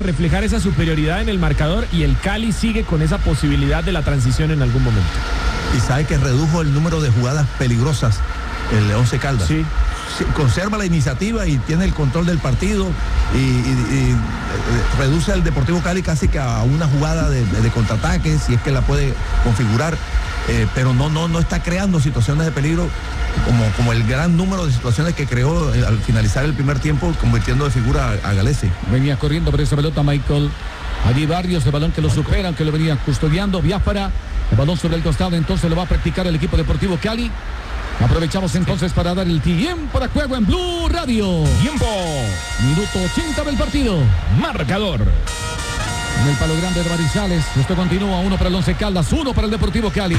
reflejar esa superioridad en el marcador y el Cali sigue con esa posibilidad de la transición en algún momento. Y sabe que redujo el número de jugadas peligrosas el Once Caldas. Sí. Conserva la iniciativa y tiene el control del partido y reduce al Deportivo Cali casi que a una jugada de contraataque, si es que la puede configurar, pero no está creando situaciones de peligro como el gran número de situaciones que creó al finalizar el primer tiempo, convirtiendo de figura a Galese. Venía corriendo por esa pelota Michael. Allí Barrios, el balón que lo superan, que lo venía custodiando. Biafara, el balón sobre el costado, entonces lo va a practicar el equipo Deportivo Cali. Aprovechamos entonces para dar el tiempo de juego en Blue Radio. Tiempo. Minuto 80 del partido. Marcador. En el palo grande de Marizales. Esto continúa, 1 para el Once Caldas, 1 para el Deportivo Cali.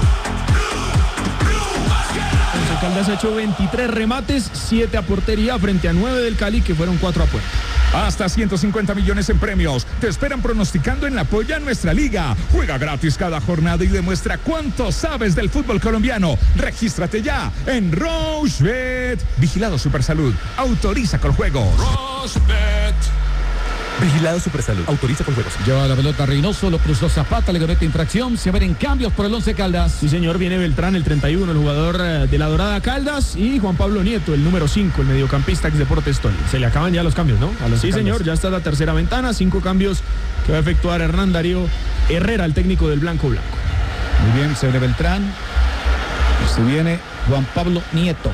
Once Caldas ha hecho 23 remates, 7 a portería frente a 9 del Cali, que fueron 4 a puerta. Hasta 150 millones en premios. Te esperan pronosticando en la Polla Nuestra Liga. Juega gratis cada jornada y demuestra cuánto sabes del fútbol colombiano. Regístrate ya en Rochebet. Vigilado Supersalud. Autoriza con juegos. Rochebet. Vigilado Supersalud. Autoriza con juegos. Lleva la pelota Reynoso, lo cruzó Zapata, le comete infracción. Se ven en cambios por el Once Caldas. Sí, señor, viene Beltrán, el 31, el jugador de la Dorada Caldas, y Juan Pablo Nieto, el número 5, el mediocampista ex Deportes Tolima. Se le acaban ya los cambios, ¿no? Sí, señor, ya está la tercera ventana, 5 cambios que va a efectuar Hernán Darío Herrera, el técnico del Blanco Blanco. Muy bien, se viene Beltrán. Y se viene Juan Pablo Nieto.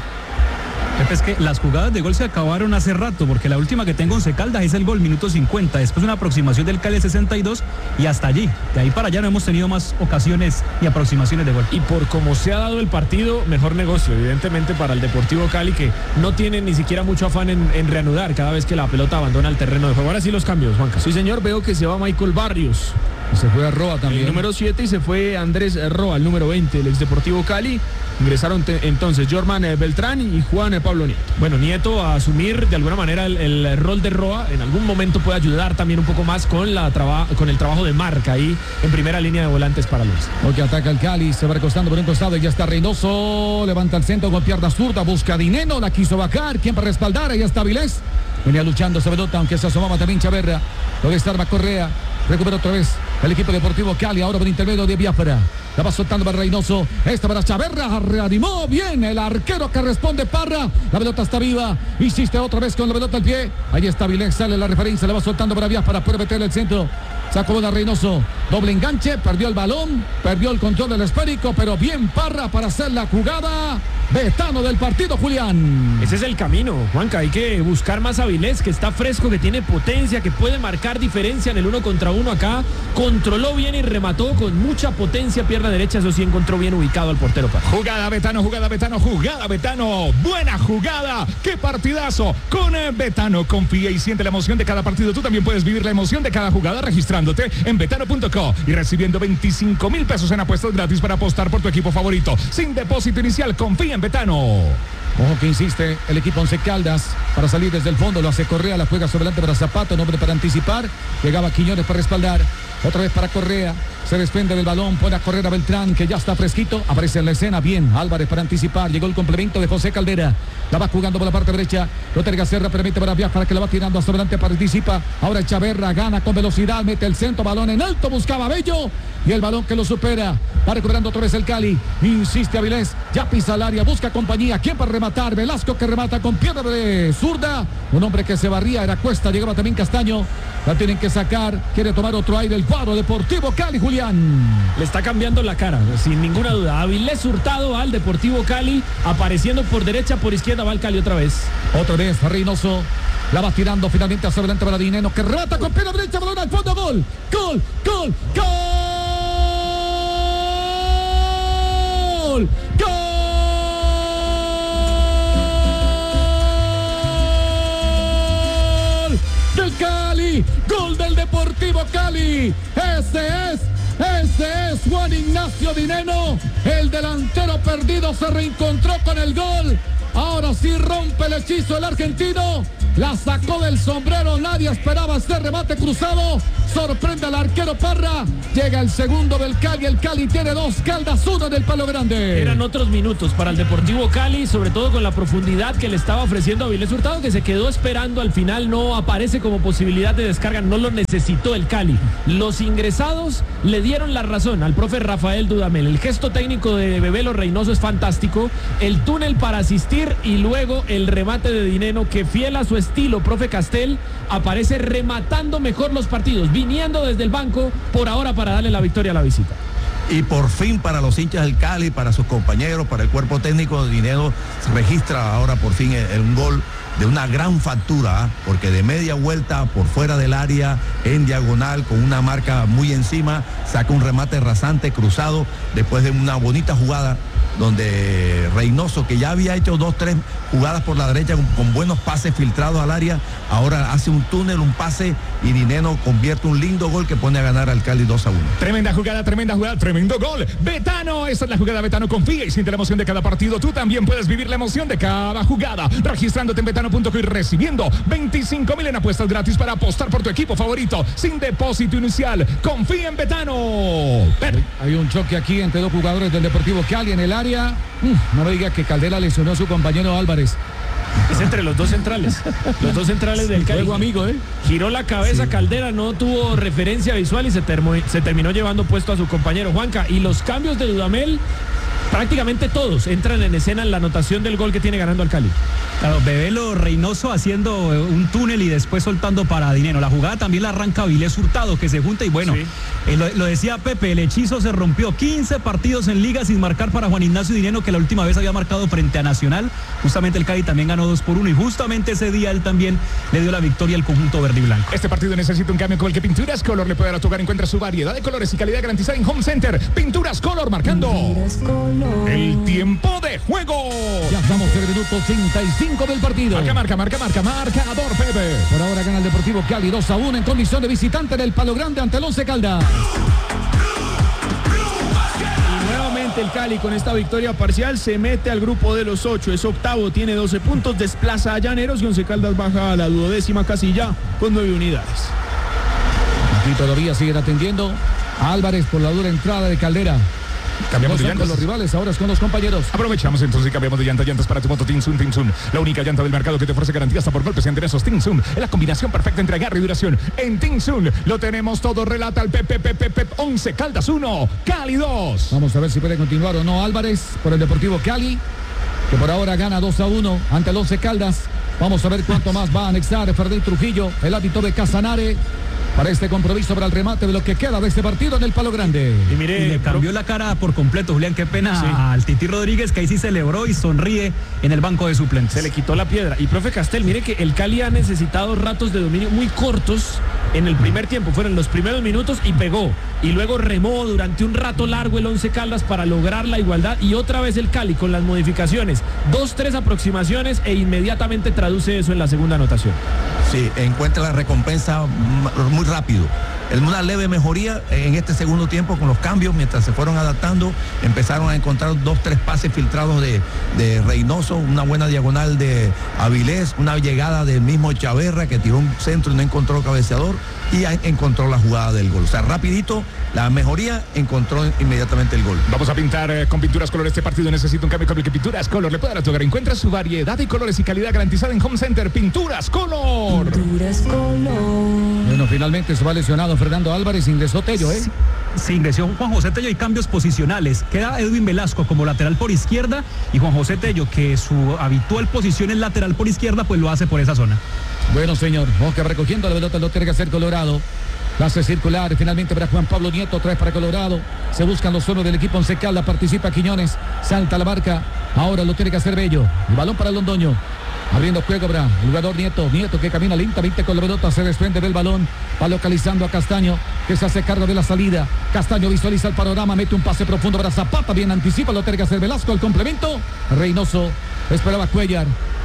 Es que las jugadas de gol se acabaron hace rato, porque la última que tengo Once Caldas es el gol, minuto 50, después una aproximación del Cali 62 y hasta allí. De ahí para allá no hemos tenido más ocasiones ni aproximaciones de gol. Y por cómo se ha dado el partido, mejor negocio, evidentemente, para el Deportivo Cali, que no tiene ni siquiera mucho afán en reanudar cada vez que la pelota abandona el terreno de juego. Ahora sí los cambios, Juanca. Sí, señor, veo que se va Michael Barrios. Y se fue a Roa también. El número 7 y se fue Andrés Roa, el número 20, el ex Deportivo Cali. Ingresaron entonces Jorman Beltrán y Juan Pablo Nieto. Bueno, Nieto a asumir de alguna manera el rol de Roa. En algún momento puede ayudar también un poco más con el trabajo de marca ahí en primera línea de volantes para Luis. Porque ataca el Cali, se va recostando por un costado y ya está Reynoso. Levanta el centro con pierna zurda, busca a Dineno, la quiso bajar. ¿Quién para respaldar? Ahí está Vilés. Venía luchando esa pelota, aunque se asomaba también Chaverra. Lo de estar Correa. Recupera otra vez el equipo Deportivo Cali, ahora por intermedio de Biafra. La va soltando para Reynoso. Esta para Chaverra. Reanimó bien el arquero que responde Parra. La pelota está viva. Insiste otra vez con la pelota al pie. Ahí está Vilés. Sale la referencia. La va soltando para Biafra. Puede meterle el centro. Sacó a Reynoso. Doble enganche. Perdió el balón. Perdió el control del esférico. Pero bien Parra para hacer la jugada. Betano del partido, Julián. Ese es el camino, Juanca. Hay que buscar más a Vilés, que está fresco, que tiene potencia, que puede marcar diferencia en el 1 contra 1 acá. Controló bien y remató con mucha potencia, pierna derecha. Eso sí, encontró bien ubicado al portero. Jugada Betano, jugada Betano, jugada Betano. Buena jugada. ¡Qué partidazo! Con Betano, confía y siente la emoción de cada partido. Tú también puedes vivir la emoción de cada jugada registrándote en betano.co y recibiendo 25,000 pesos en apuestas gratis para apostar por tu equipo favorito. Sin depósito inicial, confía en Betano. Ojo que insiste el equipo Once Caldas para salir desde el fondo. Lo hace Correa, la juega sobre delante para Zapata, un hombre para anticipar. Llegaba Quiñones para respaldar. Otra vez para Correa. Se desprende del balón, pone a correr a Beltrán, que ya está fresquito. Aparece en la escena, bien, Álvarez para anticipar. Llegó el complemento de José Caldera. La va jugando por la parte derecha. Loter Gacerra permite para Biafra, que la va tirando hacia adelante, participa. Ahora Chaverra gana con velocidad, mete el centro, balón en alto, buscaba Bello. Y el balón que lo supera. Va recuperando otra vez el Cali. Insiste Avilés, ya pisa el área, busca compañía. ¿Quién para rematar? Velasco, que remata con pierna de zurda. Un hombre que se barría, era Cuesta, llegaba también Castaño. La tienen que sacar, quiere tomar otro aire el cuadro Deportivo Cali, Julián. Le está cambiando la cara, sin ninguna duda. Avilés Hurtado al Deportivo Cali, apareciendo por derecha, por izquierda va el Cali otra vez. Otra vez Reynoso. La va tirando finalmente hacia adelante para Dineno, que remata con pierna derecha, balón al fondo, gol. Gol, gol, gol. ¡Gol! Del Cali, gol del Deportivo Cali. Ese es Juan Ignacio Dineno. El delantero perdido se reencontró con el gol. Ahora sí rompe el hechizo el argentino. La sacó del sombrero. Nadie esperaba este remate cruzado. Sorprende al arquero Parra. Llega el segundo del Cali. El Cali tiene 2, Caldas 1 en el Palo Grande. Eran otros minutos para el Deportivo Cali, sobre todo con la profundidad que le estaba ofreciendo a Avilés Hurtado, que se quedó esperando. Al final no aparece como posibilidad de descarga. No lo necesitó el Cali. Los ingresados le dieron la razón al profe Rafael Dudamel. El gesto técnico de Bebelo Reynoso es fantástico. El túnel para asistir y luego el remate de Dineno, que fiel a su estilo, profe Castel, aparece rematando mejor los partidos, viniendo desde el banco por ahora para darle la victoria a la visita. Y por fin para los hinchas del Cali, para sus compañeros, para el cuerpo técnico, Dineno registra ahora por fin un gol de una gran factura, porque de media vuelta por fuera del área, en diagonal, con una marca muy encima, saca un remate rasante, cruzado, después de una bonita jugada donde Reynoso, que ya había hecho 2-3 jugadas por la derecha con buenos pases filtrados al área, ahora hace un túnel, un pase, y Dineno convierte un lindo gol que pone a ganar al Cali 2-1. Tremenda jugada, tremendo gol. Betano, esa es la jugada. Betano, confía y siente la emoción de cada partido. Tú también puedes vivir la emoción de cada jugada, registrándote en betano.co y recibiendo 25,000 en apuestas gratis para apostar por tu equipo favorito, sin depósito inicial. Confía en Betano. Hay un choque aquí entre 2 jugadores del Deportivo Cali en el área. No me diga que Caldera lesionó a su compañero Álvarez. Es entre los dos centrales. Los dos centrales del Cali. Juego amigo, Giró la cabeza Caldera, no tuvo referencia visual y se terminó llevando puesto a su compañero Juanca. Y los cambios de Dudamel, prácticamente todos entran en escena en la anotación del gol que tiene ganando al Cali. Claro, Bebelo Reynoso haciendo un túnel y después soltando para Dineno. La jugada también la arranca Avilés Hurtado, que se junta y bueno, sí. Lo decía Pepe, el hechizo se rompió. 15 partidos en liga sin marcar para Juan Ignacio Dineno, que la última vez había marcado frente a Nacional. Justamente el Cali también ganó 2-1 y justamente ese día él también le dio la victoria al conjunto verde y blanco. Este partido necesita un cambio con el que Pinturas Color le puede dar a tu hogar. Encuentra su variedad de colores y calidad garantizada en Home Center. Pinturas Color, marcando el tiempo de juego. Ya estamos en el minuto 85 del partido. Marcador, Pepe. Por ahora gana el Deportivo Cali 2-1 en condición de visitante en el Palo Grande ante el Once Caldas. Y nuevamente el Cali con esta victoria parcial se mete al grupo de los 8. Es octavo, tiene 12 puntos, desplaza a Llaneros y Once Caldas baja a la 12ª casilla con 9 unidades. Y todavía siguen atendiendo a Álvarez por la dura entrada de Caldera. Cambiamos de llantas con los rivales, ahora es con los compañeros. Aprovechamos entonces y cambiamos de llantas para tu moto Tinsun. La única llanta del mercado que te ofrece garantía hasta por golpes y enderezos. Tinsun es la combinación perfecta entre agarre y duración. En Tinsun lo tenemos todo, relata el Pepe. 11 Caldas 1, Cali 2. Vamos a ver si puede continuar o no Álvarez por el Deportivo Cali, que por ahora gana 2-1 ante el Once Caldas. Vamos a ver cuánto más va a anexar Ferdinand Trujillo, el hábito de Casanare, para este compromiso, para el remate de lo que queda de este partido en el Palo Grande. Y mire, le cambió la cara por completo, Julián, qué pena sí. Al Titi Rodríguez, que ahí sí celebró y sonríe en el banco de suplentes. Se le quitó la piedra. Y profe Castel, mire que el Cali ha necesitado ratos de dominio muy cortos en el primer tiempo. Fueron los primeros minutos y pegó. Y luego remó durante un rato largo el Once Caldas para lograr la igualdad. Y otra vez el Cali con las modificaciones. 2-3 aproximaciones e inmediatamente traduce eso en la segunda anotación. Sí, encuentra la recompensa muy rápido. Una leve mejoría en este segundo tiempo con los cambios, mientras se fueron adaptando, empezaron a encontrar 2-3 pases filtrados de Reynoso, una buena diagonal de Avilés, una llegada del mismo Chaverra que tiró un centro y no encontró cabeceador y encontró la jugada del gol. O sea, rapidito, la mejoría, encontró inmediatamente el gol. Vamos a pintar con Pinturas Color este partido. Necesita un cambio con el que Pinturas Color le puede dar a tu hogar. Encuentra su variedad de colores y calidad garantizada en Home Center. Pinturas Color. Pinturas Color. Bueno, finalmente se va lesionado Fernando Álvarez, ingresó Tello, Sí, ingresó Juan José Tello y cambios posicionales. Queda Edwin Velasco como lateral por izquierda y Juan José Tello, que su habitual posición es lateral por izquierda, pues lo hace por esa zona. Bueno, señor, Oscar recogiendo la pelota, lo tiene que hacer Colorado. Clase circular, finalmente para Juan Pablo Nieto, otra vez para Colorado. Se buscan los suelos del equipo Once Caldas, participa Quiñones, salta la marca. Ahora lo tiene que hacer Bello. El balón para Londoño. Abriendo juego para el jugador Nieto que camina lentamente con la pelota, se desprende del balón, va localizando a Castaño, que se hace cargo de la salida. Castaño visualiza el panorama, mete un pase profundo para Zapata, bien anticipa, lo tiene que hacer Velasco, el complemento. Reynoso esperaba Cuellar,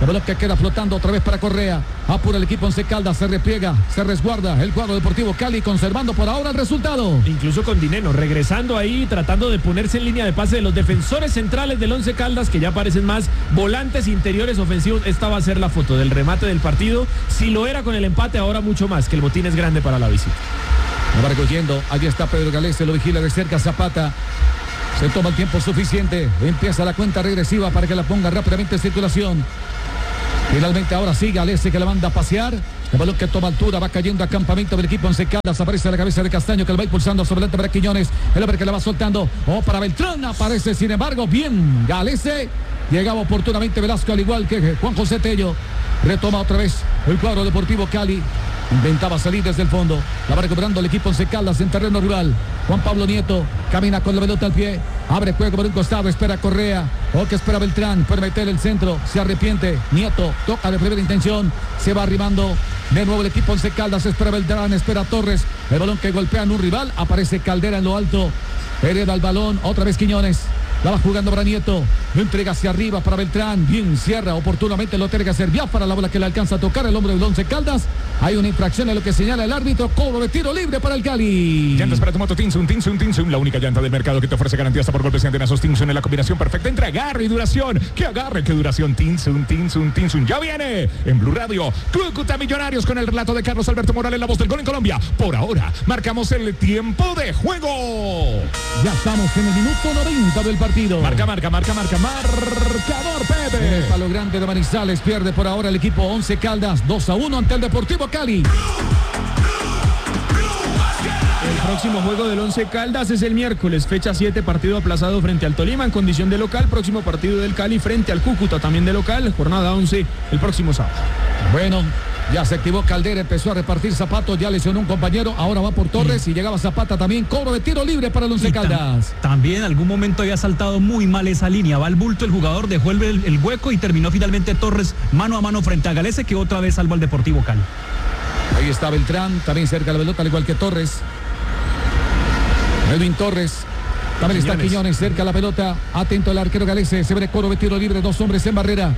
El balón que queda flotando otra vez para Correa. Apura el equipo Once Caldas, se repliega, se resguarda el cuadro Deportivo Cali, conservando por ahora el resultado. Incluso con Dineno, regresando ahí, tratando de ponerse en línea de pase de los defensores centrales del Once Caldas, que ya parecen más volantes interiores ofensivos. Esta va a ser la foto del remate del partido. Si lo era con el empate, ahora mucho más, que el botín es grande para la visita. Va recogiendo, allí está Pedro Galese, lo vigila de cerca Zapata. Se toma el tiempo suficiente, empieza la cuenta regresiva para que la ponga rápidamente en circulación. Finalmente ahora sí, Galese que la manda a pasear. El balón que toma altura va cayendo a campamento del equipo Once Caldas. Aparece la cabeza de Castaño que lo va impulsando sobre el para Quiñones. El hombre que la va soltando. Para Beltrán. Aparece sin embargo bien Galese. Llegaba oportunamente Velasco al igual que Juan José Tello. Retoma otra vez el cuadro Deportivo Cali. Intentaba salir desde el fondo. La va recuperando el equipo Once Caldas en terreno rival. Juan Pablo Nieto camina con la pelota al pie. Abre juego por un costado. Espera Correa. Que espera Beltrán. Puede meter el centro. Se arrepiente. Nieto toca de primera intención. Se va arribando. De nuevo el equipo Once Caldas. Espera Beltrán. Espera Torres. El balón que golpea en un rival. Aparece Caldera en lo alto. Hereda el balón. Otra vez Quiñones. La va jugando para Nieto. Lo entrega hacia arriba para Beltrán. Bien cierra oportunamente. Lo tiene que hacer Biafara. La bola que le alcanza a tocar el hombre del Once Caldas. Hay una infracción en lo que señala el árbitro. Cobro de tiro libre para el Cali. Llantas para tu moto Tinsun. La única llanta del mercado que te ofrece garantía hasta por golpes y antenazos. Tinsun en la combinación perfecta entre agarre y duración. ¡Qué agarre, qué duración! Tinsun. Ya viene en Blue Radio. Cúcuta Millonarios con el relato de Carlos Alberto Morales, la voz del gol en Colombia. Por ahora, marcamos el tiempo de juego. Ya estamos en el minuto 90 del partido. Marcador, Pepe. En el palo grande de Manizales pierde por ahora el equipo Once Caldas 2-1 ante el Deportivo Cali. El próximo juego del Once Caldas es el miércoles, fecha 7, partido aplazado frente al Tolima en condición de local. Próximo partido del Cali frente al Cúcuta también de local. Jornada 11 el próximo sábado. Bueno, ya se activó Caldera, empezó a repartir zapatos, ya lesionó un compañero, ahora va por Torres y llegaba Zapata también, cobro de tiro libre para el Once Caldas. También en algún momento había saltado muy mal esa línea, va al bulto el jugador, dejó el hueco y terminó finalmente Torres mano a mano frente a Galese, que otra vez salvó al Deportivo Cali. Ahí está Beltrán, también cerca de la pelota, al igual que Torres. Edwin Torres. También está Quiñones cerca de la pelota. Atento el arquero Galese. Se ve cobro de tiro libre. 2 hombres en barrera.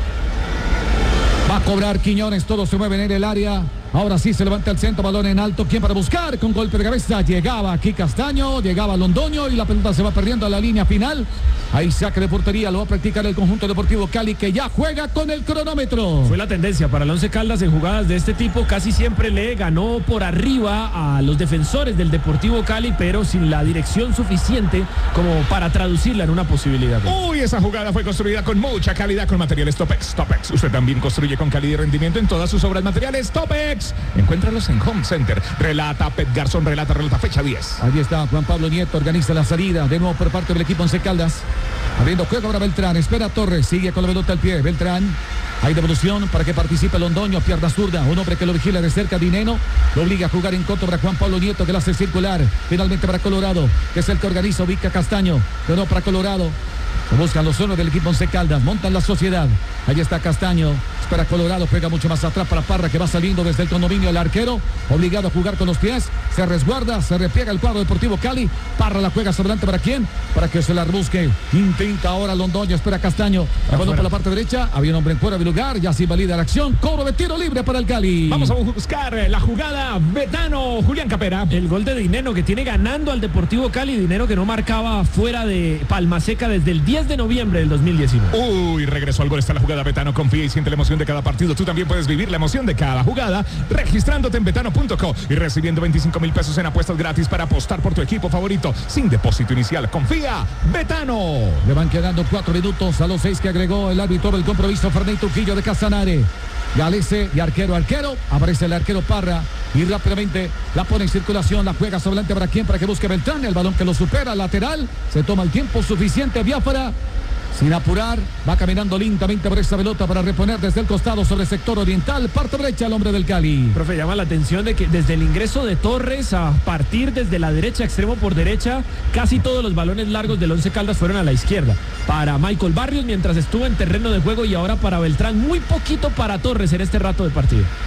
Va a cobrar Quiñones. Todos se mueven en el área. Ahora sí se levanta el centro. Balón en alto. ¿Quién para buscar? Con golpe de cabeza. Llegaba aquí Castaño. Llegaba Londoño. Y la pelota se va perdiendo a la línea final. Ahí saque de portería. Lo va a practicar el conjunto Deportivo Cali, que ya juega con el cronómetro. Fue la tendencia para el Once Caldas en jugadas de este tipo. Casi siempre le ganó por arriba a los defensores del Deportivo Cali, pero sin la dirección suficiente como para traducirla en una posibilidad. Uy, esa jugada fue construida con mucha calidad con materiales Topex. Usted también construye con calidad y rendimiento en todas sus obras materiales Topex. Encuéntralos en Home Center. Relata Pet Garzón, relata fecha 10. Allí está Juan Pablo Nieto, organiza la salida de nuevo por parte del equipo Once Caldas. Abriendo juego ahora Beltrán, espera Torres, sigue con la pelota al pie, Beltrán. Hay devolución para que participe Londoño, pierna zurda, un hombre que lo vigila de cerca, Dineno, lo obliga a jugar en corto para Juan Pablo Nieto, que lo hace circular, finalmente para Colorado, que es el que organiza, ubica Castaño, pero no para Colorado. Buscan los zonos del equipo Once Caldas, montan la sociedad. Allí está Castaño, espera Colorado, juega mucho más atrás para Parra, que va saliendo desde el condominio. El arquero, obligado a jugar con los pies, se resguarda, se repliega el cuadro Deportivo Cali. Parra la juega sobre adelante, ¿para quién? Para que se la busque. Intenta ahora Londoño, espera Castaño. La balón por la parte derecha, había un hombre en fuera de lugar, ya se invalida la acción. Cobro de tiro libre para el Cali. Vamos a buscar la jugada. Betano, Julián Capera. El gol de Dineno, que tiene ganando al Deportivo Cali. Dineno que no marcaba fuera de Palmaseca desde el 10 de noviembre del 2019. Uy, regresó al gol, está la jugada. Betano, confía y siente la emoción de cada partido. Tú también puedes vivir la emoción de cada jugada registrándote en betano.co y recibiendo 25,000 pesos en apuestas gratis para apostar por tu equipo favorito sin depósito inicial. Confía, Betano. Le van quedando 4 minutos a los 6 que agregó el árbitro del compromiso, Fernando Trujillo de Casanare. Galese y arquero. Aparece el arquero Parra y rápidamente la pone en circulación, la juega sobre adelante para quién, para que busque Beltrán, el balón que lo supera, lateral, se toma el tiempo suficiente, Biafara, sin apurar, va caminando lentamente por esa pelota para reponer desde el costado sobre el sector oriental, parte derecha el hombre del Cali. Profe, llama la atención de que desde el ingreso de Torres a partir desde la derecha, extremo por derecha, casi todos los balones largos del Once Caldas fueron a la izquierda. Para Michael Barrios mientras estuvo en terreno de juego y ahora para Beltrán, muy poquito para Torres en este rato de partido.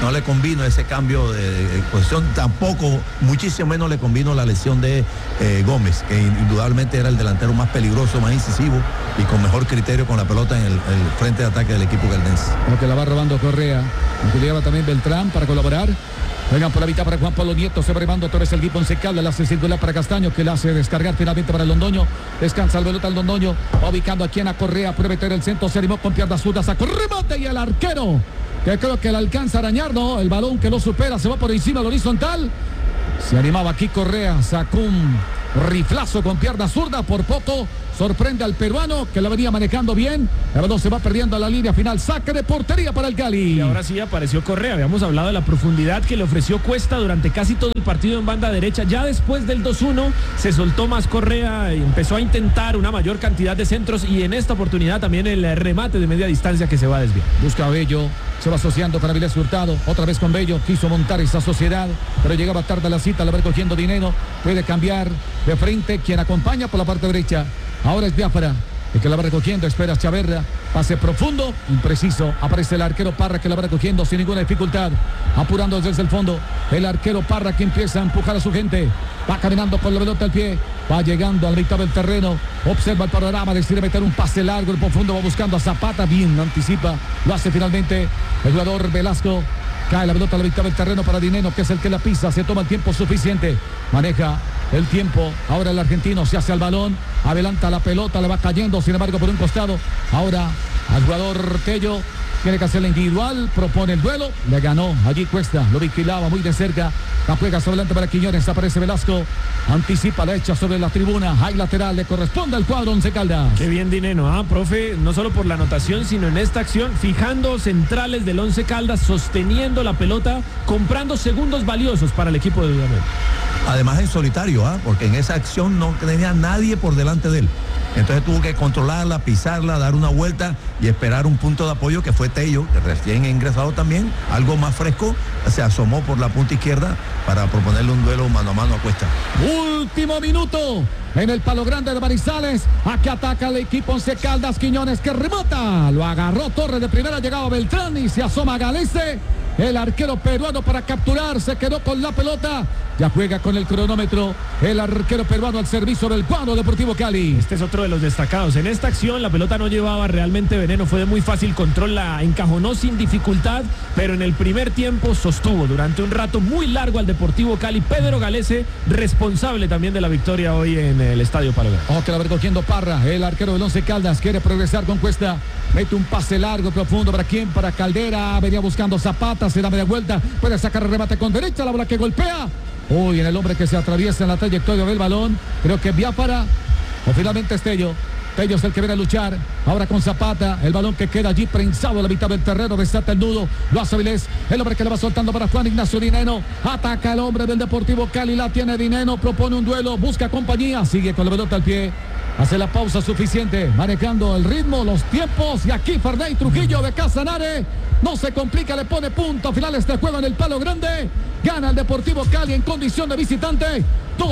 no le convino ese cambio de posición, tampoco, muchísimo menos le convino la lesión de Gómez, que indudablemente era el delantero más peligroso, más incisivo y con mejor criterio con la pelota en el frente de ataque del equipo caldense. Aunque la va robando Correa, aunque le lleva también Beltrán para colaborar. Vengan por la mitad para Juan Pablo Nieto, se va remando otra vez el equipo Once Caldas, la hace circular para Castaño, que la hace descargar finalmente para el Londoño, descansa el pelota al Londoño, va ubicando aquí en la Correa, puede meter el centro, se animó con piernas zurdas, sacó remate y el arquero, que creo que le alcanza a arañar, no, el balón que lo supera, se va por encima del horizontal, se animaba aquí Correa, sacó un riflazo con pierna zurda, por poco sorprende al peruano que la venía manejando bien. El balón se va perdiendo a la línea final, saque de portería para el Cali. Y ahora sí apareció Correa. Habíamos hablado de la profundidad que le ofreció Cuesta durante casi todo el partido en banda derecha. Ya después del 2-1 se soltó más Correa y empezó a intentar una mayor cantidad de centros, y en esta oportunidad también el remate de media distancia que se va a desviar. Busca a Bello, se va asociando con Avilés Hurtado, otra vez con Bello, quiso montar esa sociedad, pero llegaba tarde a la cita, la va cogiendo Dineno, puede cambiar de frente, quien acompaña por la parte derecha. Ahora es Biafara, el que la va recogiendo, espera Chaverra, pase profundo, impreciso, aparece el arquero Parra que la va recogiendo sin ninguna dificultad, apurando desde el fondo, el arquero Parra que empieza a empujar a su gente, va caminando por la pelota al pie, va llegando a la mitad del terreno, observa el panorama, decide meter un pase largo, el profundo va buscando a Zapata, bien, anticipa, lo hace finalmente el jugador Velasco. Cae la pelota a la mitad del terreno para Dineno, que es el que la pisa, se toma el tiempo suficiente, maneja el tiempo, ahora el argentino se hace al balón, adelanta la pelota, le va cayendo, sin embargo por un costado, ahora al jugador Tello, tiene que hacer la individual, propone el duelo, le ganó allí Cuesta, lo vigilaba muy de cerca, la juega sobre adelante para Quiñones, aparece Velasco, anticipa la hecha sobre la tribuna, hay lateral, le corresponde al cuadro Once Caldas. Qué bien Dineno, profe, no solo por la anotación, sino en esta acción, fijando centrales del Once Caldas, sosteniendo la pelota, comprando segundos valiosos para el equipo de Dudamel. Además en solitario, porque en esa acción no tenía nadie por delante de él. Entonces tuvo que controlarla, pisarla, dar una vuelta y esperar un punto de apoyo que fue Tello, que recién ingresado también, algo más fresco, se asomó por la punta izquierda para proponerle un duelo mano a mano a Cuesta. Último minuto en el palo grande de Manizales, aquí ataca el equipo Once Caldas, Quiñones que remata, lo agarró Torres de primera, llegaba Beltrán y se asoma Galese. El arquero peruano para capturar, se quedó con la pelota, ya juega con el cronómetro el arquero peruano al servicio del cuadro Deportivo Cali. Este es otro de los destacados. En esta acción la pelota no llevaba realmente veneno, fue de muy fácil control, la encajonó sin dificultad, pero en el primer tiempo sostuvo durante un rato muy largo al Deportivo Cali. Pedro Galese, responsable también de la victoria hoy en el Estadio Palo Grande. Que la va recogiendo Parra, el arquero del Once Caldas, quiere progresar con Cuesta, mete un pase largo, profundo, ¿para quién? Para Caldera, venía buscando Zapata, se da media vuelta, puede sacar el remate con derecha, la bola que golpea. Uy, en el hombre que se atraviesa en la trayectoria del balón, creo que Biafara, o finalmente es Tello. Tello es el que viene a luchar, ahora con Zapata, el balón que queda allí prensado a la mitad del terreno, desata el nudo, lo hace Avilés, el hombre que le va soltando para Juan Ignacio Dineno, ataca el hombre del Deportivo Cali, la tiene Dineno, propone un duelo, busca compañía, sigue con la pelota al pie, hace la pausa suficiente, manejando el ritmo, los tiempos, y aquí Ferney Trujillo de Casanare, no se complica, le pone punto final este juego en el Palo Grande, gana el Deportivo Cali en condición de visitante,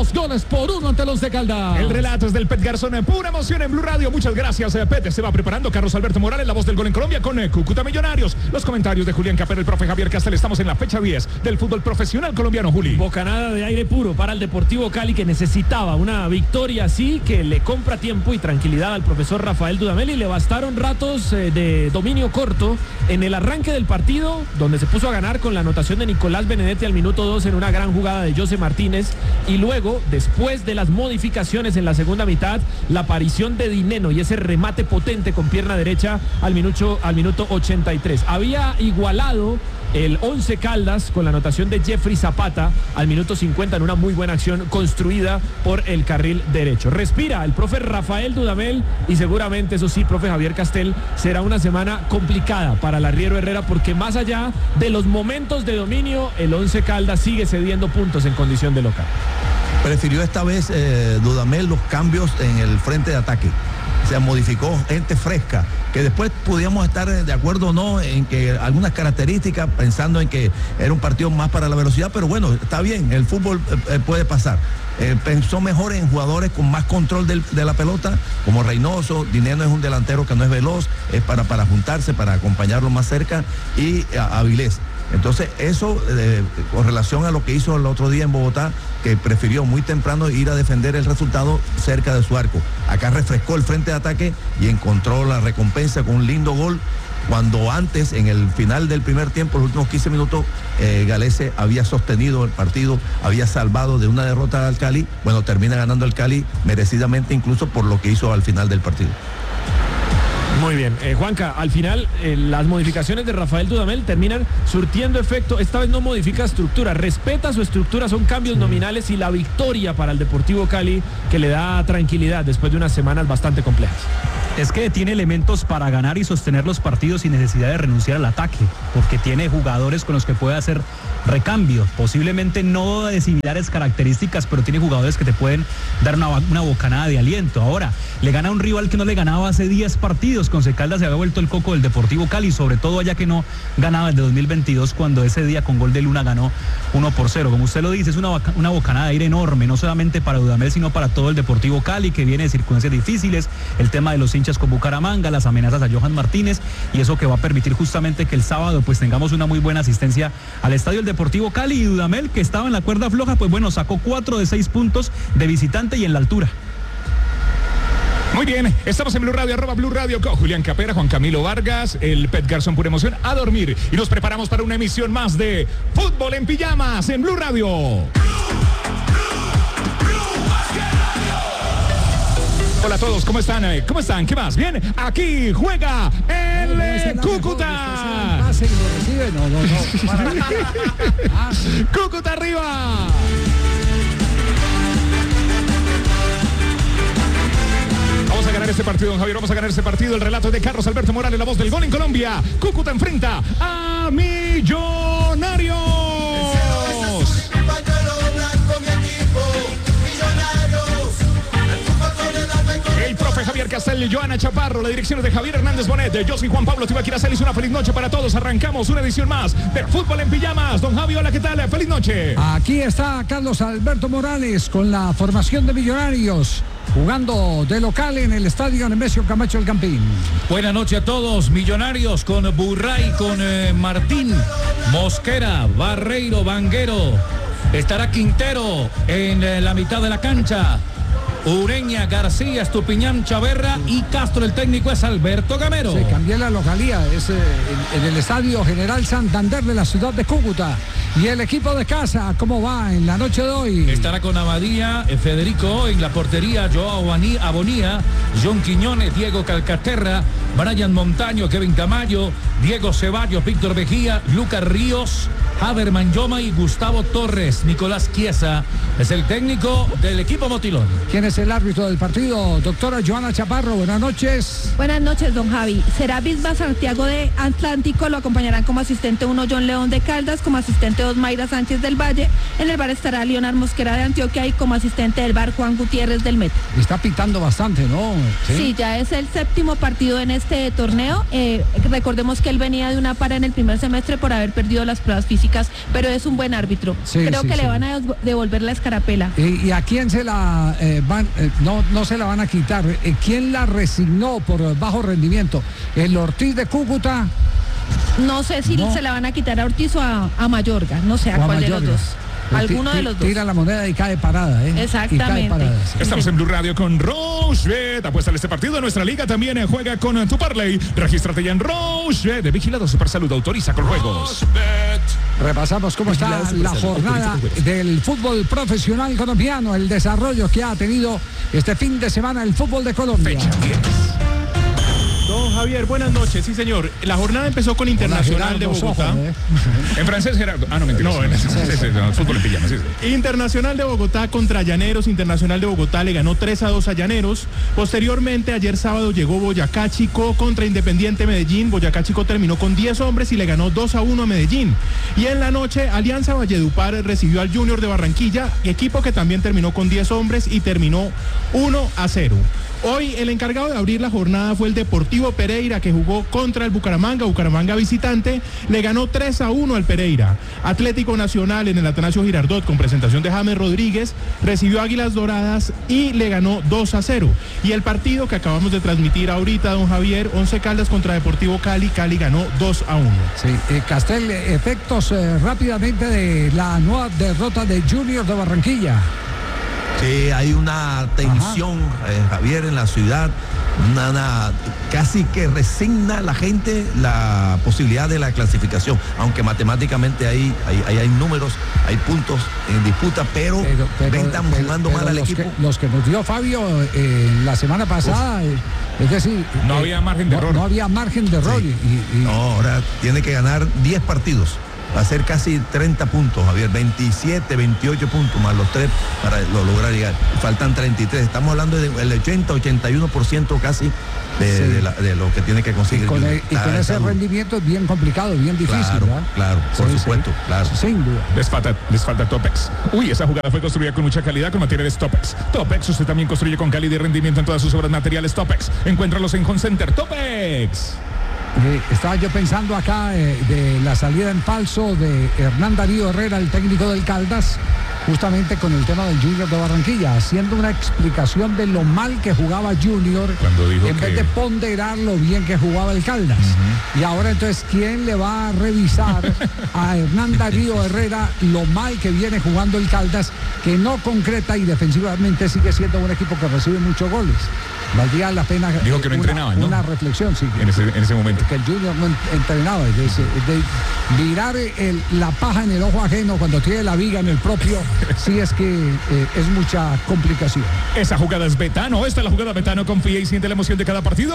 2-1 ante el Once Caldas. El relato es del Pet Garzón, pura emoción en Blue Radio. Muchas gracias, Pet. Se va preparando Carlos Alberto Morales, la voz del gol en Colombia con Cúcuta Millonarios. Los comentarios de Julián Capero, el profe Javier Castel. Estamos en la fecha 10 del fútbol profesional colombiano, Juli. Bocanada de aire puro para el Deportivo Cali, que necesitaba una victoria así, que le compra tiempo y tranquilidad al profesor Rafael Dudamel, y le bastaron ratos de dominio corto en el arranque del partido, donde se puso a ganar con la anotación de Nicolás Benedetti al minuto 2 en una gran jugada de José Martínez, y luego, después de las modificaciones en la segunda mitad, la aparición de Dineno y ese remate potente con pierna derecha al minuto 83. Había igualado el Once Caldas con la anotación de Jeffrey Zapata al minuto 50 en una muy buena acción construida por el carril derecho. Respira el profe Rafael Dudamel, y seguramente, eso sí, profe Javier Castel, será una semana complicada para el arriero Herrera, porque más allá de los momentos de dominio, el Once Caldas sigue cediendo puntos en condición de local. Prefirió esta vez Dudamel los cambios en el frente de ataque. Se modificó gente fresca, que después podíamos estar de acuerdo o no en que algunas características, pensando en que era un partido más para la velocidad, pero bueno, está bien, el fútbol puede pasar. Pensó mejor en jugadores con más control de la pelota, como Reynoso. Dineno es un delantero que no es veloz, es para juntarse, para acompañarlo más cerca, y Avilés. Entonces eso, con relación a lo que hizo el otro día en Bogotá, que prefirió muy temprano ir a defender el resultado cerca de su arco. Acá refrescó el frente de ataque y encontró la recompensa con un lindo gol, cuando antes, en el final del primer tiempo, los últimos 15 minutos, Galese había sostenido el partido, había salvado de una derrota al Cali. Bueno, termina ganando el Cali merecidamente, incluso por lo que hizo al final del partido. Muy bien, Juanca, al final las modificaciones de Rafael Dudamel terminan surtiendo efecto. Esta vez no modifica estructura, respeta su estructura, son cambios nominales y la victoria para el Deportivo Cali, que le da tranquilidad después de unas semanas bastante complejas. Es que tiene elementos para ganar y sostener los partidos sin necesidad de renunciar al ataque, porque tiene jugadores con los que puede hacer recambio, posiblemente no de similares características, pero tiene jugadores que te pueden dar una bocanada de aliento. Ahora, le gana a un rival que no le ganaba hace 10 partidos, con Caldas se había vuelto el coco del Deportivo Cali, sobre todo allá que no ganaba desde 2022, cuando ese día con gol de Luna ganó 1-0. Como usted lo dice, es una bocanada de aire enorme, no solamente para Dudamel, sino para todo el Deportivo Cali, que viene de circunstancias difíciles, el tema de los hinchas con Bucaramanga, las amenazas a Johan Martínez, y eso que va a permitir justamente que el sábado pues tengamos una muy buena asistencia al estadio del Deportivo Cali. Y Dudamel, que estaba en la cuerda floja, pues bueno, sacó 4 de 6 puntos de visitante y en la altura. Muy bien, estamos en Blue Radio, @Blue Radio, con Julián Capera, Juan Camilo Vargas, el Pet Garzón Pura Emoción, a dormir. Y nos preparamos para una emisión más de Fútbol en Pijamas en Blue Radio. Hola a todos, ¿cómo están? ¿Cómo están? ¿Qué más? Bien, aquí juega el Cúcuta. Cúcuta arriba. Vamos a ganar este partido, don Javier, vamos a ganar este partido. El relato es de Carlos Alberto Morales, la voz del gol en Colombia. Cúcuta enfrenta a Millonarios. El profe Javier Castel, Joana Chaparro, la dirección es de Javier Hernández Bonet, yo soy Juan Pablo Tibaquira Celis. Una feliz noche para todos. Arrancamos una edición más de Fútbol en Pijamas. Don Javi, hola, ¿qué tal? Feliz noche. Aquí está Carlos Alberto Morales con la formación de Millonarios, jugando de local en el estadio Nemesio Camacho El Campín. Buenas noches a todos. Millonarios con Burray, con Martín, Mosquera, Barreiro, Vanguero. Estará Quintero en la mitad de la cancha. Ureña, García, Estupiñán, Chaverra y Castro. El técnico es Alberto Gamero. Se cambió la localía, es en el Estadio General Santander de la ciudad de Cúcuta. Y el equipo de casa, ¿cómo va en la noche de hoy? Estará con Abadía, Federico en la portería, Joao Abonía, John Quiñones, Diego Calcaterra, Brian Montaño, Kevin Tamayo, Diego Ceballos, Víctor Mejía, Lucas Ríos, Haberman Yoma y Gustavo Torres. Nicolás Chiesa es el técnico del equipo Motilón. ¿Quién es el árbitro del partido? Doctora Joana Chaparro, buenas noches. Buenas noches, don Javi. Será Bisba Santiago de Atlántico, lo acompañarán como asistente 1 John León de Caldas, como asistente 2 Mayra Sánchez del Valle, en el bar estará Leonard Mosquera de Antioquia y como asistente del bar Juan Gutiérrez del Meta. Está pitando bastante, ¿no? Sí, ya es el 7º partido en este torneo. Recordemos que él venía de una para en el primer semestre por haber perdido las pruebas físicas, pero es un buen árbitro. Creo que le van a devolver la escarapela. ¿Y a quién se la van? No se la van a quitar. ¿Quién la resignó por bajo rendimiento? ¿El Ortiz de Cúcuta? No sé si se la van a quitar a Ortiz o a Mayorga, no sé a cuál de los dos. Alguno de los dos. Tira la moneda y cae parada, ¿eh? Exactamente. Parada, sí. Estamos en Blue Radio con Rochebet. Apuéstale este partido. Nuestra liga también juega con tu parlay. Regístrate ya en Rochebet. De Vigilado Supersalud. Autoriza con juegos. Repasamos cómo está la jornada del fútbol profesional colombiano, el desarrollo que ha tenido este fin de semana el fútbol de Colombia. Fecha 10. Don Javier, buenas noches. Sí, señor. La jornada empezó con Internacional de Bogotá. En francés, Gerardo. No, mentira. No, en fútbol en pijama, sí. Internacional de Bogotá contra Llaneros. Internacional de Bogotá le ganó 3-2 a Llaneros. Posteriormente, ayer sábado llegó Boyacá Chico contra Independiente Medellín. Boyacá Chico terminó con 10 hombres y le ganó 2-1 a Medellín. Y en la noche, Alianza Valledupar recibió al Junior de Barranquilla, equipo que también terminó con 10 hombres y terminó 1-0. Hoy el encargado de abrir la jornada fue el Deportivo Deportivo Pereira, que jugó contra el Bucaramanga visitante, le ganó 3-1 al Pereira. Atlético Nacional en el Atanasio Girardot, con presentación de James Rodríguez, recibió Águilas Doradas y le ganó 2-0. Y el partido que acabamos de transmitir ahorita, don Javier, Once Caldas contra Deportivo Cali, Cali ganó 2-1. Sí, Castel, efectos rápidamente de la nueva derrota de Junior de Barranquilla. Sí, hay una tensión, Javier, en la ciudad, casi que resigna la gente la posibilidad de la clasificación, aunque matemáticamente hay números, hay puntos en disputa, pero están jugando mal al equipo. Los que nos dio Fabio la semana pasada, es decir, no había margen de error. No había margen de error. No, ahora tiene que ganar 10 partidos. Va a ser casi 30 puntos, Javier, 27, 28 puntos más los 3 para lograr llegar. Faltan 33, estamos hablando del 80, 81% casi de lo que tiene que conseguir. Y con ese rendimiento es bien complicado, bien difícil. Claro, por supuesto, claro. Sin duda. Les falta Topex. Uy, esa jugada fue construida con mucha calidad con materiales Topex. Topex, usted también construye con calidad y rendimiento en todas sus obras materiales Topex. Encuéntralos en Home Center Topex. Estaba yo pensando acá de la salida en falso de Hernán Darío Herrera, el técnico del Caldas, justamente con el tema del Junior de Barranquilla, haciendo una explicación de lo mal que jugaba Junior en vez de ponderar lo bien que jugaba el Caldas. Y ahora entonces, ¿quién le va a revisar a Hernán Darío Herrera lo mal que viene jugando el Caldas, que no concreta y defensivamente sigue siendo un equipo que recibe muchos goles? Valdría la pena. Dijo que no entrenaban, ¿no? Una reflexión, sí. En ese momento. Que el Junior no entrenaba. De mirar la paja en el ojo ajeno cuando tiene la viga en el propio, sí es que es mucha complicación. Esa jugada es Betano. Esta es la jugada Betano. Confía y siente la emoción de cada partido.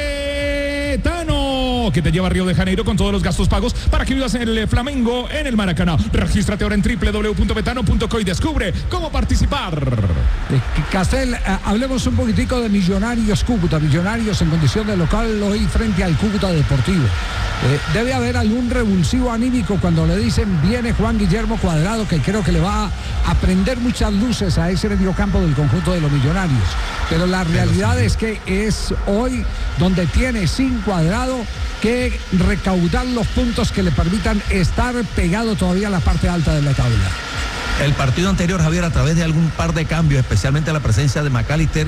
Betano, que te lleva a Río de Janeiro con todos los gastos pagos para que vivas en el Flamengo en el Maracaná. Regístrate ahora en www.betano.co y descubre cómo participar. Castel, hablemos un poquitico de Millonarios Cúcuta. Millonarios en condición de local hoy frente al Cúcuta Deportivo. Debe haber algún revulsivo anímico cuando le dicen viene Juan Guillermo Cuadrado, que creo que le va a prender muchas luces a ese mediocampo del conjunto de los Millonarios. Pero la realidad es que es hoy donde tiene sin Cuadrado que recaudar los puntos que le permitan estar pegado todavía a la parte alta de la tabla. El partido anterior, Javier, a través de algún par de cambios, especialmente la presencia de McAllister,